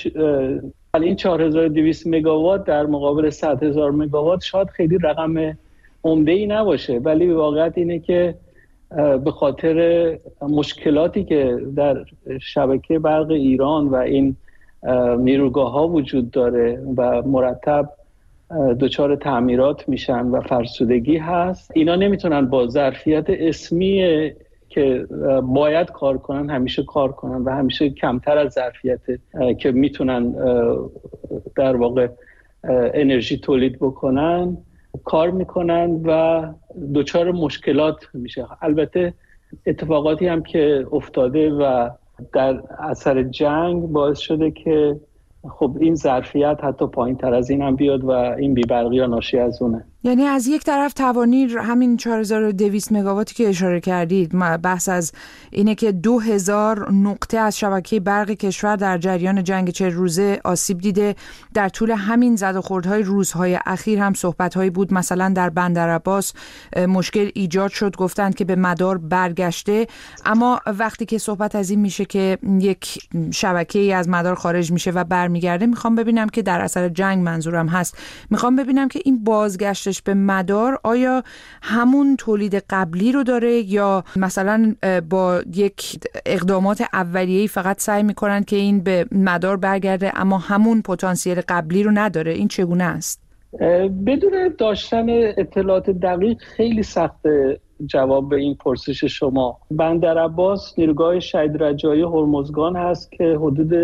این 4200 مگاوات در مقابل 100,000 مگاوات شاید خیلی رقم عمده‌ای نباشه، ولی واقعیت اینه که به خاطر مشکلاتی که در شبکه برق ایران و این نیروگاه‌ها وجود داره و مرتب دچار تعمیرات میشن و فرسودگی هست، اینا نمیتونن با ظرفیت اسمی که باید کار کنن همیشه کار کنن و همیشه کمتر از ظرفیت که میتونن در واقع انرژی تولید بکنن کار میکنن و دچار مشکلات میشه. البته اتفاقاتی هم که افتاده و در اثر جنگ باعث شده که خب این ظرفیت حتی پایین تر از این هم بیاد و این بی‌برقی ها ناشی از اونه. یعنی از یک طرف توانیر همین 4200 مگاواتی که اشاره کردید، بحث از اینه که 2000 نقطه از شبکه برق کشور در جریان جنگ 40 روزه آسیب دیده. در طول همین زد و خوردهای روزهای اخیر هم صحبت‌هایی بود، مثلا در بندرعباس مشکل ایجاد شد، گفتند که به مدار برگشته. اما وقتی که صحبت از این میشه که یک شبکه‌ای از مدار خارج میشه و برمیگرده، میخوام ببینم که در اثر جنگ منظورم هست، میخوام ببینم که این بازگشت به مدار آیا همون تولید قبلی رو داره یا مثلا با یک اقدامات اولیه‌ای فقط سعی میکنن که این به مدار برگرده اما همون پتانسیل قبلی رو نداره؟ این چگونه است؟ بدون داشتن اطلاعات دقیق خیلی سخته جواب به این پرسش شما. بندرعباس نیروگاه شهید رجایی هرمزگان هست که حدود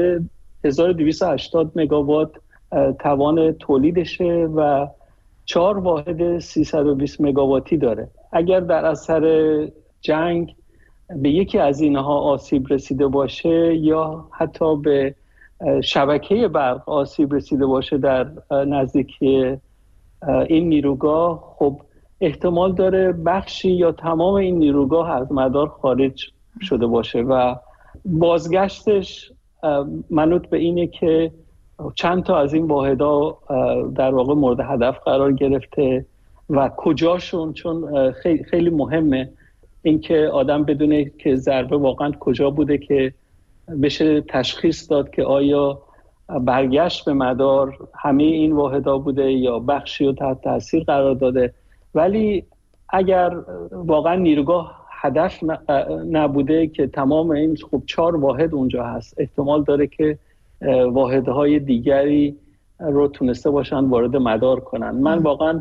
1280 مگاوات توان تولیدشه و 4 واحد 320 مگاواتی داره. اگر در اثر جنگ به یکی از اینها آسیب رسیده باشه یا حتی به شبکه برق آسیب رسیده باشه در نزدیکی این نیروگاه، خب احتمال داره بخشی یا تمام این نیروگاه از مدار خارج شده باشه و بازگشتش منوط به اینه که چند تا از این واحدها در واقع مورد هدف قرار گرفته و کجاشون، چون خیلی مهمه اینکه آدم بدونه که ضربه واقعا کجا بوده که بشه تشخیص داد که آیا برگشت به مدار همه این واحدها بوده یا بخشی رو تحت تاثیر قرار داده. ولی اگر واقعا نیروگاه هدف نبوده که تمام این خب 4 واحد اونجا هست، احتمال داره که واحدهای دیگری رو تونسته باشن وارد مدار کنن. من واقعا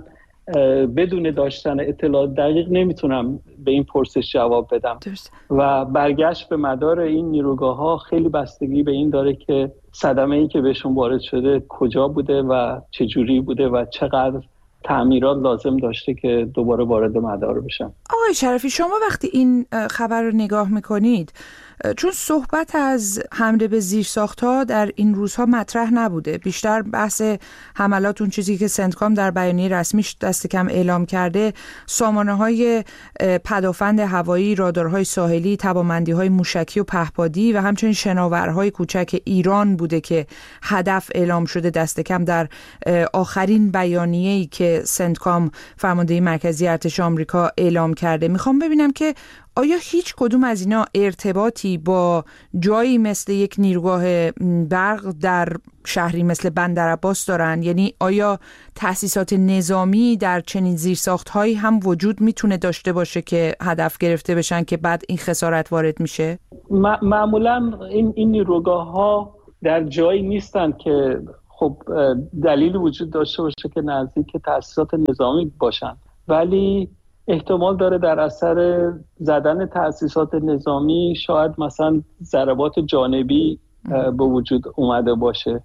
بدون داشتن اطلاعات دقیق نمیتونم به این پرسش جواب بدم. و برگشت به مدار این نیروگاه‌ها خیلی بستگی به این داره که صدمه‌ای که بهشون وارد شده کجا بوده و چجوری بوده و چقدر تعمیرات لازم داشته که دوباره وارد مدار بشن. آقای شرفی، شما وقتی این خبر رو نگاه میکنید، چون صحبت از حمله به زیرساخت‌ها در این روزها مطرح نبوده، بیشتر بحث حملات، اون چیزی که سنتکام در بیانیه رسمیش دست کم اعلام کرده، سامانه‌های پدافند هوایی، رادارهای ساحلی، توانمندی‌های موشکی و پهپادی و همچنین شناورهای کوچک ایران بوده که هدف اعلام شده دست کم در آخرین بیانیه‌ای که سنتکام فرمانده مرکزی ارتش آمریکا اعلام کرده. میخوام ببینم که آیا هیچ کدوم از اینا ارتباطی با جایی مثل یک نیروگاه برق در شهری مثل بندرعباس دارن؟ یعنی آیا تأسیسات نظامی در چنین زیرساخت‌هایی هم وجود میتونه داشته باشه که هدف گرفته بشن که بعد این خسارت وارد میشه؟ معمولا این نیروگاه‌ها در جایی نیستن که خب دلیل وجود داشته باشه که نزدیک تأسیسات نظامی باشن، ولی احتمال داره در اثر زدن تأسیسات نظامی شاید مثلا ضربات جانبی به وجود اومده باشه.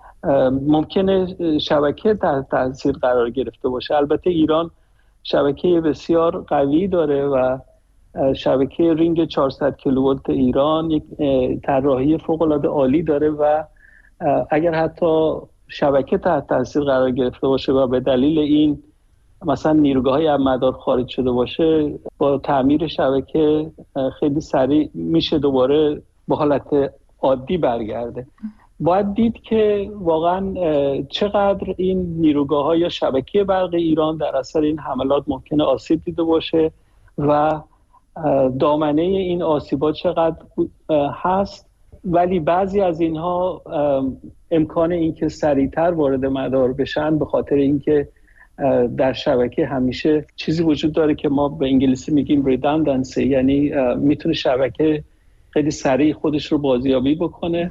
ممکنه شبکه تحت تاثیر قرار گرفته باشه. البته ایران شبکه بسیار قوی داره و شبکه رینگ 400 کیلوولت ایران یک طراحی فوق‌العاده عالی داره و اگر حتی شبکه تحت تاثیر قرار گرفته باشه و به دلیل این مثلا نیروگاه‌های از مدار خارج شده باشه، با تعمیر شبکه خیلی سریع میشه دوباره به حالت عادی برگرده. باید دید که واقعا چقدر این نیروگاه‌ها یا شبکه برق ایران در اثر این حملات ممکنه آسیب دیده باشه و دامنه این آسیبات چقدر هست، ولی بعضی از اینها امکان اینکه سریعتر وارد مدار بشن به خاطر اینکه در شبکه همیشه چیزی وجود داره که ما به انگلیسی میگیم redundancy، یعنی میتونه شبکه خیلی سریع خودش رو بازیابی بکنه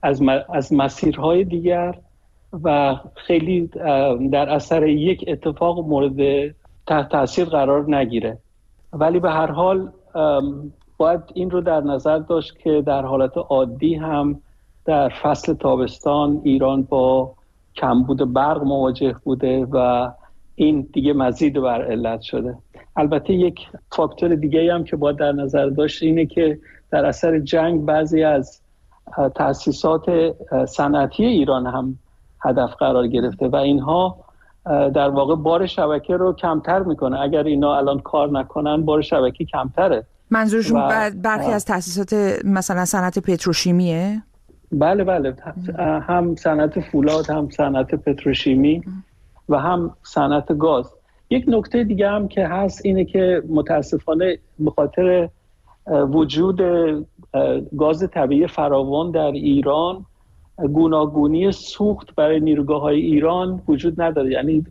از مسیرهای دیگر و خیلی در اثر یک اتفاق مورد تحت تاثیر قرار نگیره. ولی به هر حال باید این رو در نظر داشت که در حالت عادی هم در فصل تابستان ایران با کمبود برق مواجه بوده و این دیگه مزید بر علت شده. البته یک فاکتور دیگه هم که باید در نظر داشت اینه که در اثر جنگ بعضی از تأسیسات صنعتی ایران هم هدف قرار گرفته و اینها در واقع بار شبکه رو کمتر میکنه. اگر اینا الان کار نکنن بار شبکه کمتره. منظورشون برخی از تأسیسات مثلا صنعت پتروشیمیه؟ بله هم صنعت فولاد، هم صنعت پتروشیمی و هم صنعت گاز. یک نکته دیگه هم که هست اینه که متاسفانه به خاطر وجود گاز طبیعی فراوان در ایران گوناگونی سوخت برای نیروگاه‌های ایران وجود نداره. یعنی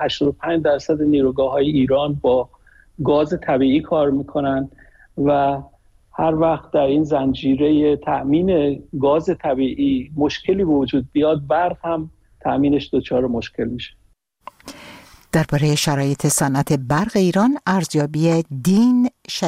85% نیروگاه‌های ایران با گاز طبیعی کار میکنن و هر وقت در این زنجیره تأمین گاز طبیعی مشکلی وجود بیاد، برق هم تأمینش دچار مشکل میشه. درباره شرایط صنعت برق ایران ارزیابی دین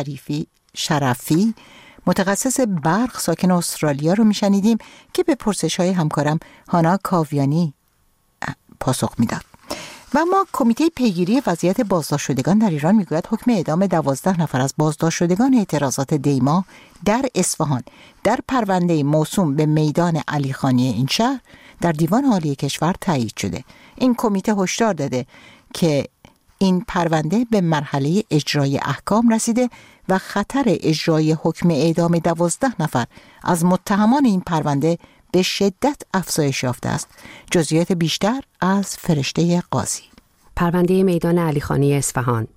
شرفی متخصص برق ساکن استرالیا رو میشنیدیم که به پرسش‌های همکارم هانا کاویانی پاسخ میداد. و ما کمیته پیگیری وضعیت بازداشت شدگان در ایران میگوید حکم اعدام 12 نفر از بازداشت شدگان اعتراضات دیما در اصفهان در پرونده موسوم به میدان علیخانی این شهر در دیوان عالی کشور تایید شده. این کمیته هشدار داده که این پرونده به مرحله اجرای احکام رسیده و خطر اجرای حکم اعدام 12 نفر از متهمان این پرونده به شدت افزایش یافته است. جزئیات بیشتر از فرشته قاضی. پرونده میدان علیخانی اصفهان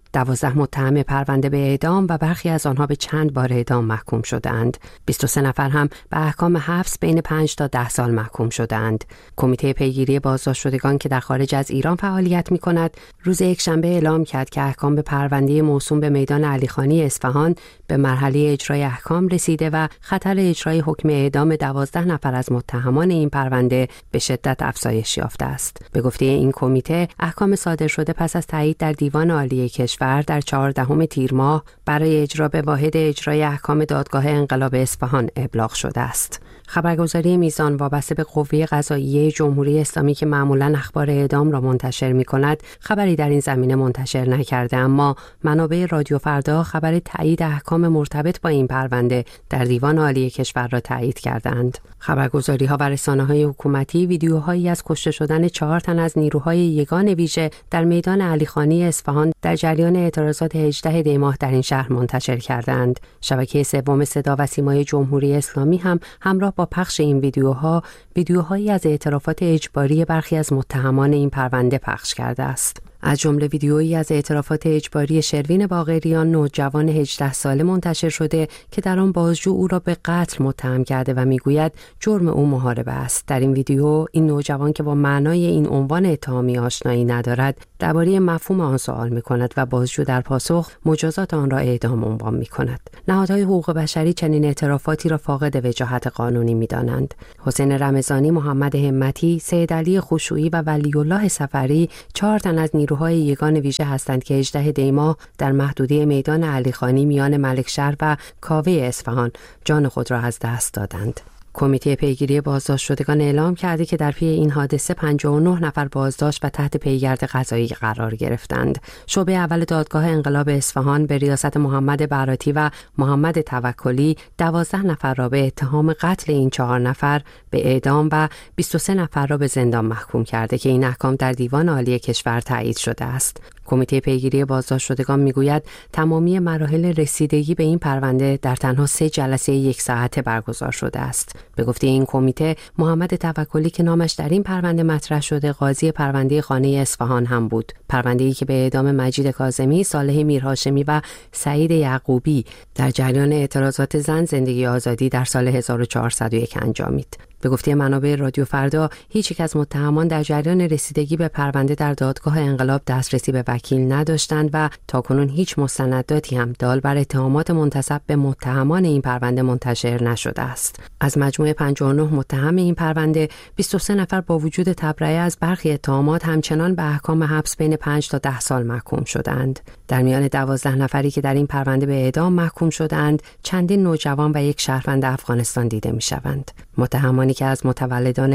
12 متهم پرونده به اعدام و برخی از آنها به چند بار اعدام محکوم شدند. 23 نفر هم به احکام حبس بین 5 تا 10 سال محکوم شدند. کمیته پیگیری بازداشت شدگان که در خارج از ایران فعالیت می‌کند، روز یکشنبه اعلام کرد که احکام به پرونده موسوم به میدان علیخانی اصفهان به مرحله اجرای احکام رسیده و خطر اجرای حکم اعدام 12 نفر از متهمان این پرونده به شدت افزایش یافته است. به گفته این کمیته، احکام صادر شده پس از تایید در دیوان عالی کشور در 14 تیر ماه برای اجرا به واحد اجرای احکام دادگاه انقلاب اصفهان ابلاغ شده است. خبرگزاری میزان وابسته به قوه قضاییه جمهوری اسلامی که معمولاً اخبار اعدام را منتشر می‌کند، خبری در این زمینه منتشر نکرده، اما منابع رادیو فردا خبر تایید احکام مرتبط با این پرونده در دیوان عالی کشور را تایید کردند. خبرگزاری‌ها و رسانه‌های حکومتی ویدیوهایی از کشته شدن 4 تن از نیروهای یگان ویژه در میدان علیخانی اصفهان در جریان اعتراضات 18 دی ماه در این شهر منتشر کردند. شبکه سوم صدا و سیمای جمهوری اسلامی هم همراه با پخش این ویدیوهایی از اعترافات اجباری برخی از متهمان این پرونده پخش کرده است. از جمله ویدیویی از اعترافات اجباری شروین باقریان، نوجوان 18 ساله منتشر شده که در آن بازجو او را به قتل متهم کرده و میگوید جرم او محاربه است. در این ویدیو این نوجوان که با معنای این عنوان اتهامی آشنایی ندارد، درباره مفهوم آن سوال می‌کند و بازجو در پاسخ مجازات آن را اعدام عنوان می‌کند. نهادهای حقوق بشری چنین اعترافاتی را فاقد وجاهت قانونی می‌دانند. حسین رمضانی، محمد همتی، سید علی خشوعی و ولی الله صفری 4 تن از نیروهای یگان ویژه هستند که 18 دی ماه در محدوده میدان علیخانی میان ملکشهر و کاوه اصفهان جان خود را از دست دادند. کمیته پیگیری بازداشت شدگان اعلام کرده که در پی این حادثه 59 نفر بازداشت و تحت پیگرد قضایی قرار گرفتند. شعبه اول دادگاه انقلاب اصفهان به ریاست محمد براتی و محمد توکلی 12 نفر را به اتهام قتل این 4 نفر به اعدام و 23 نفر را به زندان محکوم کرده که این احکام در دیوان عالی کشور تایید شده است. کمیته پیگیری بازداشت شدگان میگوید تمامی مراحل رسیدگی به این پرونده در تنها 3 جلسه 1 ساعته برگزار شده است. به گفته این کمیته، محمد توکلی که نامش در این پرونده مطرح شده، قاضی پرونده خانه اصفهان هم بود. پرونده‌ای که به اعدام مجید کاظمی، صالح میرهاشمی و سعید یعقوبی در جریان اعتراضات زن زندگی آزادی در سال 1401 انجامید. به گفته منابع رادیو فردا، هیچ یک از متهمان در جریان رسیدگی به پرونده در دادگاه انقلاب دسترسی به وکیل نداشتند و تاکنون هیچ مستنداتی هم دال بر اتهامات منتسب به متهمان این پرونده منتشر نشده است. از مجموع 59 متهم این پرونده، 23 نفر با وجود تبرئه از برخی اتهامات همچنان به احکام حبس بین 5 تا 10 سال محکوم شدند. در میان 12 نفری که در این پرونده به اعدام محکوم شدند، چندین نوجوان و یک شهروند افغانستان دیده می‌شوند. متهمانی که از متولدان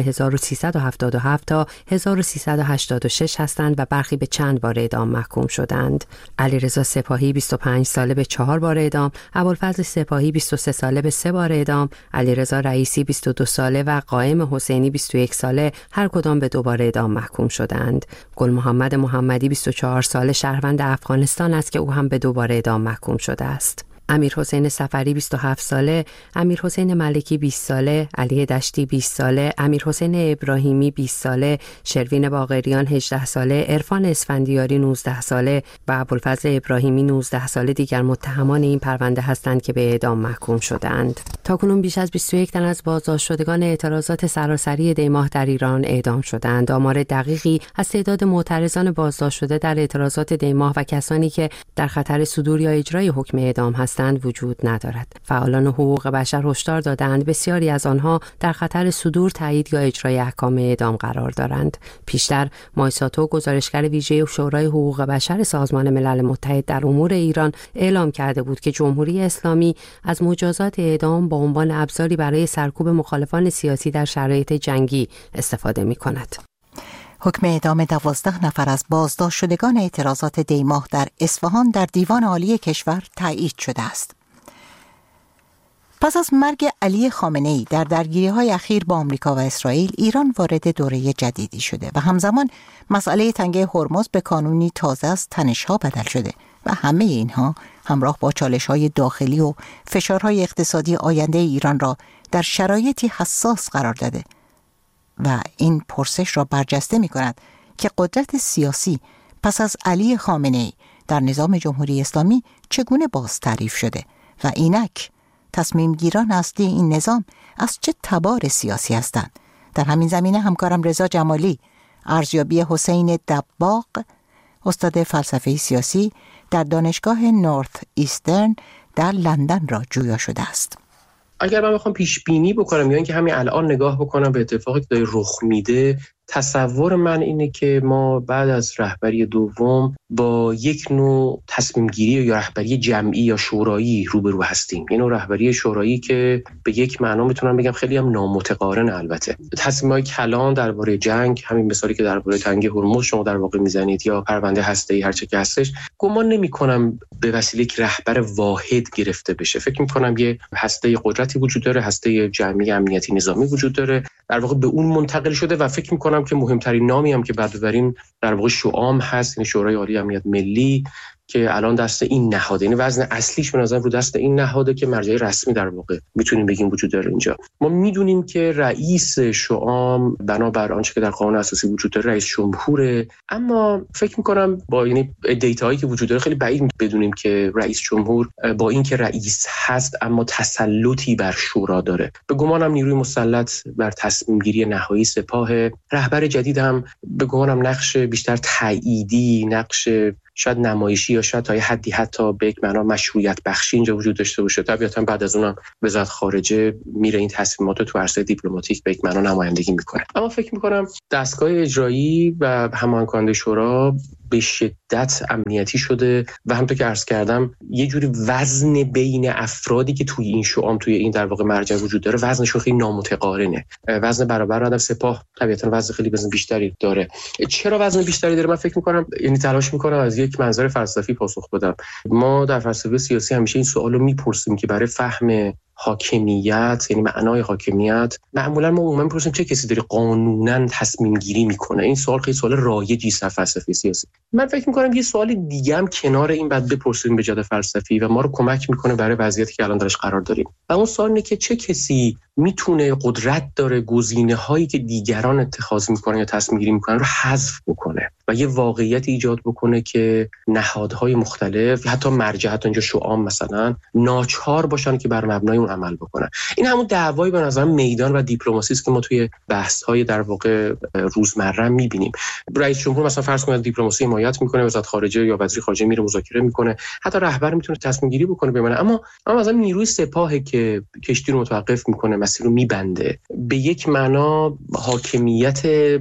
1377 تا 1386 هستند و برخی به چند بار اعدام محکوم شدند. علیرضا سپاهی 25 ساله به 4 بار اعدام، ابوالفضل سپاهی 23 ساله به 3 بار اعدام، علیرضا رئیسی 22 ساله و قائم حسینی 21 ساله هر کدام به 2 بار اعدام محکوم شدند. گل محمد محمدی 24 ساله شهروند افغانستان است که او هم به 2 بار اعدام محکوم شده است. امیرحسین صفری 27 ساله، امیرحسین ملکی 20 ساله، علی دشتی 20 ساله، امیرحسین ابراهیمی 20 ساله، شروین باقریان 18 ساله، عرفان اسفندیاری 19 ساله و ابوالفضل ابراهیمی 19 ساله دیگر متهمان این پرونده هستند که به اعدام محکوم شدند. تاکنون بیش از 21 تن از بازداشت شدگان اعتراضات سراسری دی ماه در ایران اعدام شدند. آمار دقیقی از تعداد معترضان بازداشت شده در اعتراضات دی ماه و کسانی که در خطر صدور یا اجرای حکم اعدام هستند وجود ندارد. فعالان حقوق بشر هشدار دادند بسیاری از آنها در خطر صدور، تایید یا اجرای احکام اعدام قرار دارند. پیشتر مایساتو، گزارشگر ویژه شورای حقوق بشر سازمان ملل متحد در امور ایران، اعلام کرده بود که جمهوری اسلامی از مجازات اعدام با عنوان ابزاری برای سرکوب مخالفان سیاسی در شرایط جنگی استفاده می‌کند. حکم اعدام 12 نفر از بازداشت شدگان اعتراضات دی ماه در اصفهان در دیوان عالی کشور تایید شده است. پس از مرگ علی خامنه‌ای در درگیری‌های اخیر با آمریکا و اسرائیل، ایران وارد دوره جدیدی شده و همزمان مسئله تنگه هرمز به کانونی تازه از تنش‌ها بدل شده و همه اینها همراه با چالش‌های داخلی و فشارهای اقتصادی آینده ایران را در شرایطی حساس قرار داده و این پرسش را برجسته می کند که قدرت سیاسی پس از علی خامنه‌ای در نظام جمهوری اسلامی چگونه باز تعریف شده و اینک تصمیم گیران اصلی این نظام از چه تبار سیاسی هستند. در همین زمینه همکارم رضا جمالی ارزیابی حسین دباغ، استاد فلسفه سیاسی در دانشگاه نورث ایسترن در لندن را جویا شده است. اگر من بخوام پیش بینی بکنم یا اینکه همین الان نگاه بکنم به اتفاقی که داره رخ میده، تصور من اینه که ما بعد از رهبری دوم با یک نوع تصمیم گیری یا رهبری جمعی یا شورایی روبرو هستیم. یه نوع رهبری شورایی که به یک معنا میتونم بگم خیلی هم نامتقارن. البته تصمیم‌های کلان درباره جنگ، همین مثالی که درباره تنگه هرمز شما در واقع میزنید یا پرونده هسته‌ای هر چه که هستش، گمان نمی‌کنم به وسیله یک رهبر واحد گرفته بشه. فکر می‌کنم یه هسته قدرتی وجود داره، هسته جمعی امنیتی نظامی وجود داره، در واقع به اون منتقل شده و فکر می‌کنم که مهمترین نامی هم که بعد ببریم در واقع شوام هست، یعنی شورای عالی امنیت ملی که الان دست این نهاده، یعنی وزن اصلیش به نظر رو دست این نهاده که مرجع رسمی در واقع میتونیم بگیم وجود داره اینجا. ما میدونیم که رئیس شوام بنابر آنچه که در قانون اساسی وجود داره رئیس جمهوره، اما فکر میکنم با یعنی دیتاهایی که وجود داره خیلی بعید بدونیم که رئیس جمهور با اینکه رئیس هست اما تسلطی بر شورا داره. به گمانم نیروی مسلط بر تصمیم گیری نهایی سپاه، رهبر جدید هم به گمانم نقش بیشتر تاییدی، نقش شاید نمایشی یا شاید تا یه حدی حتی به یک معنا مشروعیت بخشی اینجا وجود داشته باشه. طبیعتاً بعد از اونم وزارت خارجه میره این تصمیمات رو تو عرصه دیپلماتیک به یک معنا نمایندگی میکنه. اما فکر میکنم دستگاه اجرایی و هماهنگ کننده شورا به شدت امنیتی شده و همونطور که عرض کردم یه جوری وزن بین افرادی که توی این شؤم توی این در واقع مرجع وجود داره وزنشون خیلی نامتقارنه. وزن برابر آدم سپاه طبیعتاً وزن خیلی وزن بیشتری داره. چرا وزن بیشتری داره؟ من فکر می‌کنم یعنی تلاش می‌کنم از یک منظر فلسفی پاسخ بدم. ما در فلسفه سیاسی همیشه این سوالو می‌پرسیم که برای فهم حاکمیت، یعنی معنای حاکمیت، معمولا ما عموما می‌پرسیم چه کسی داره قانونا تصمیم گیری میکنه. این سوال خیلی سوال رایجی است در فلسفه سیاسی. من فکر می‌کنم یه سوال دیگه هم کنار این بعد بپرسیم به جهت فلسفی و ما رو کمک میکنه برای وضعیتی که الان درش قرار داریم. و اون سوال اینه که چه کسی میتونه قدرت داره گزینه‌هایی که دیگران اتخاذ میکنن یا تصمیم گیری میکنن رو حذف بکنه و یه واقعیت ایجاد بکنه که نهادهای مختلف، حتی مرجع، حتی اینجا شؤام مثلا، ناچار باشن که بر مبنای اون عمل بکنن. این همون دعوایی به نظر میدان و دیپلماسی است که ما توی بحث‌های در واقع روزمره می‌بینیم. رئیس جمهور مثلا فرض کنید دیپلماسی حمایت میکنه، وزارت خارجه یا وزیر خارجه میره مذاکره میکنه، حتی رهبر میتونه تصمیم گیری بکنه بمونه. اما مثلا نیروی سپاه که کشتی رو متوقف میکنه، مسیر رو میبنده، به یک معنا حاکمیت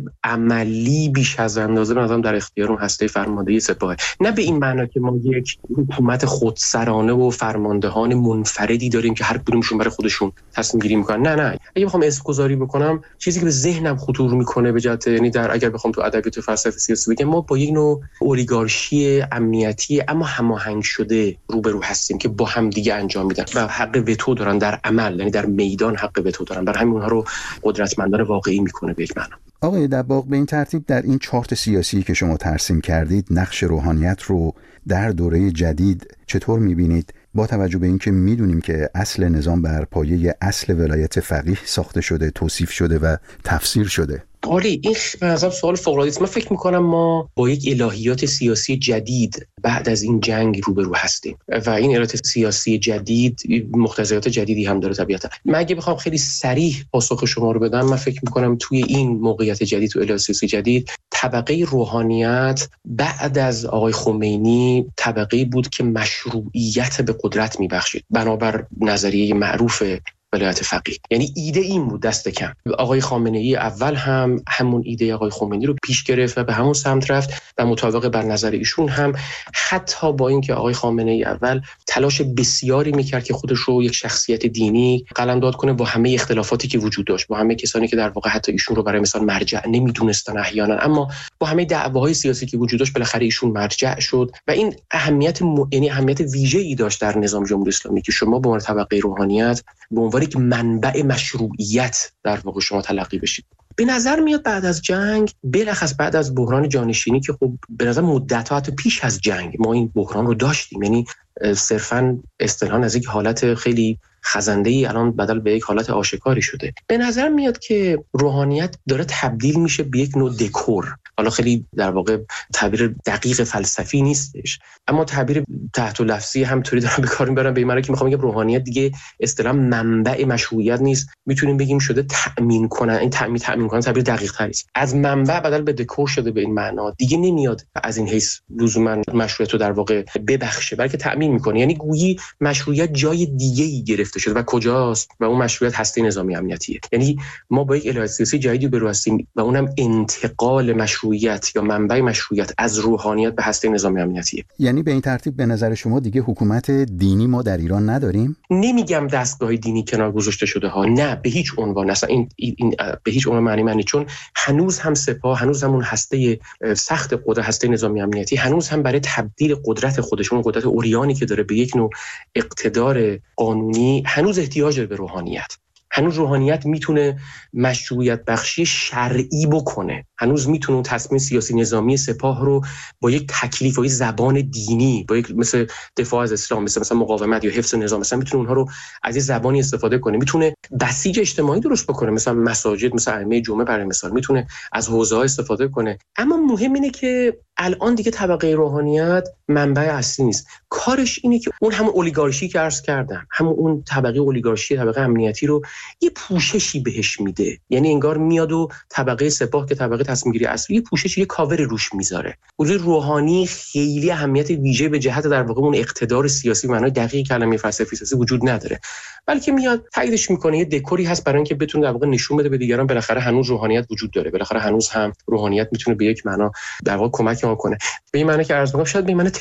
عملی بیش از اندازه مثلا در اختیار اون هسته فرماندهی سپاه. نه به این معنا که ما یک حکومت خودسرانه و فرماندهان منفردی داریم که هر کدومشون برای خودشون تصمیم گیری میکنن. نه اگه بخوام اسم گذاری بکنم، چیزی که به ذهنم خطور میکنه به جهت، یعنی اگر بخوام تو ادبیات فلسفه سیاسی بگم، ما با یک نوع اولیگارشی امنیتی اما هماهنگ شده روبرو هستیم که با هم دیگه انجام میدن و حق وتو دارن در عمل، یعنی در میدان حق وتو دارن. برای همین اونها رو قدرتمندان واقعی میکنه به یک معنا. آقای دباغ، به این ترتیب در این چارت سیاسی که شما ترسیم کردید، نقش روحانیت رو در دوره جدید چطور میبینید؟ با توجه به اینکه میدونیم که اصل نظام بر پایه اصل ولایت فقیه ساخته شده، توصیف شده و تفسیر شده. آره، این به نظر سوال فوق‌العاده است. من فکر می‌کنم ما با یک الهیات سیاسی جدید بعد از این جنگ روبرو هستیم و این الهیات سیاسی جدید مقتضیات جدیدی هم داره طبیعتا. من اگه بخوام خیلی صریح پاسخ شما رو بدم، من فکر می‌کنم توی این موقعیت جدید، تو الهیات سیاسی جدید، طبقه روحانیت بعد از آقای خمینی طبقه‌ای بود که مشروعیت به قدرت می‌بخشید بنابر نظریه معروف ولایت فقیه. یعنی ایده این بود دست کم. آقای خامنه‌ای اول هم همون ایده آقای خمینی رو پیش گرفت و به همون سمت رفت و مطابق بر نظر ایشون هم، حتی با اینکه آقای خامنه‌ای اول تلاش بسیاری میکرد که خودش رو یک شخصیت دینی قلمداد کنه با همه اختلافاتی که وجود داشت، با همه کسانی که در واقع حتی ایشون رو برای مثال مرجع نمیدونستن احیانا، اما با همه دعواهای سیاسی که وجود داشت بالاخره ایشون مرجع شد و این یعنی اهمیت ویژه‌ای داشت در نظام جمهوری اسلامی که شما به عنوان طبقه روحانیت به عنوان یک منبع مشروعیت در واقع شما تلقی بشید. به نظر میاد بعد از جنگ، بلخص بعد از بحران جانشینی که خب به نظر مدت‌ها حتی پیش از جنگ ما این بحران رو داشتیم، یعنی صرفاً اصطلاحاً از یک حالت خیلی خزنده‌ای الان بدل به یک حالت آشکاری شده. به نظر میاد که روحانیت داره تبدیل میشه به یک نوع دکور حالا خیلی در واقع تعبیر دقیق فلسفی نیستش، اما تعبیر تحت لفظی همطوری دارم به کار میبرم، به این معنی که میخوام بگم روحانیت دیگه اصطلاح منبع مشروعیت نیست، میتونیم بگیم شده تأمین کنن. این تأمین کنن تعبیر دقیق تری است. از منبع بدل به دکور شده به این معنا، دیگه نمیاد از این حیث لزوما مشروعیت رو در واقع ببخشه، بلکه تأمین میکنه. یعنی گویی مشروعیت جای دیگه‌ای گرفته شده و کجاست؟ و اون مشروعیت هسته نظامی امنیتیه. یعنی ما با یک الهه سیاسی جدیدی برو هستیم و اونم انتقال مشروعیت یا منبع مشروعیت از روحانیت به هسته نظامی امنیتیه. یعنی به این ترتیب به نظر شما دیگه حکومت دینی ما در ایران نداریم؟ نمیگم دستگاه دینی کنار گذاشته شده ها، نه به هیچ عنوان. اصلا این به هیچ عنوان معنی چون هنوز هم سپاه، هنوز هم اون هسته سخت قدرت، هسته نظامی امنیتی هنوز هم برای تبدیل قدرت خودشون، قدرت اوریانی که داره به یک نوع اقتدار قانونی، هنوز احتیاج داره به روحانیت. هنوز روحانیت میتونه مشروعیت بخشی شرعی بکنه، هنوز میتونه اون تصمیم سیاسی نظامی سپاه رو با یک تکلیف و یک زبان دینی، با یک مثل دفاع از اسلام، مثلا مقاومت یا حفظ نظام، مثلا میتونه اونها رو از یک زبانی استفاده کنه، میتونه بسیج اجتماعی درست بکنه، مثلا مساجد، مثلا ائمه جمعه برای مثال، میتونه از حوزه‌ها استفاده کنه. اما مهم اینه که الان دیگه طبقه روحانیت منبع اصلی نیست. کارش اینه که اون همون اولیگارشی که عرض کردم، همون اون طبقه اولیگارشی، طبقه امنیتی رو یه پوششی بهش میده. یعنی انگار میاد و طبقه سپاه که طبقه تصمیم گیری اصلی، یه پوشش، یه کاور روش میذاره. حضور روحانی خیلی اهمیت ویژه به جهت در واقع اون اقتدار سیاسی، معنای دقیق کلمه فلسفی سیاسی وجود نداره، بلکه میاد تاییدش میکنه، یه دکوری هست برای اینکه بتونه در واقع نشون بده به دیگران بالاخره هنوز روحانیت وجود داره، بالاخره هنوز هم روحانیت میتونه به یک معنا در واقع کمک ما کنه. به این معنی که عرض می‌کنم شاید به این معنی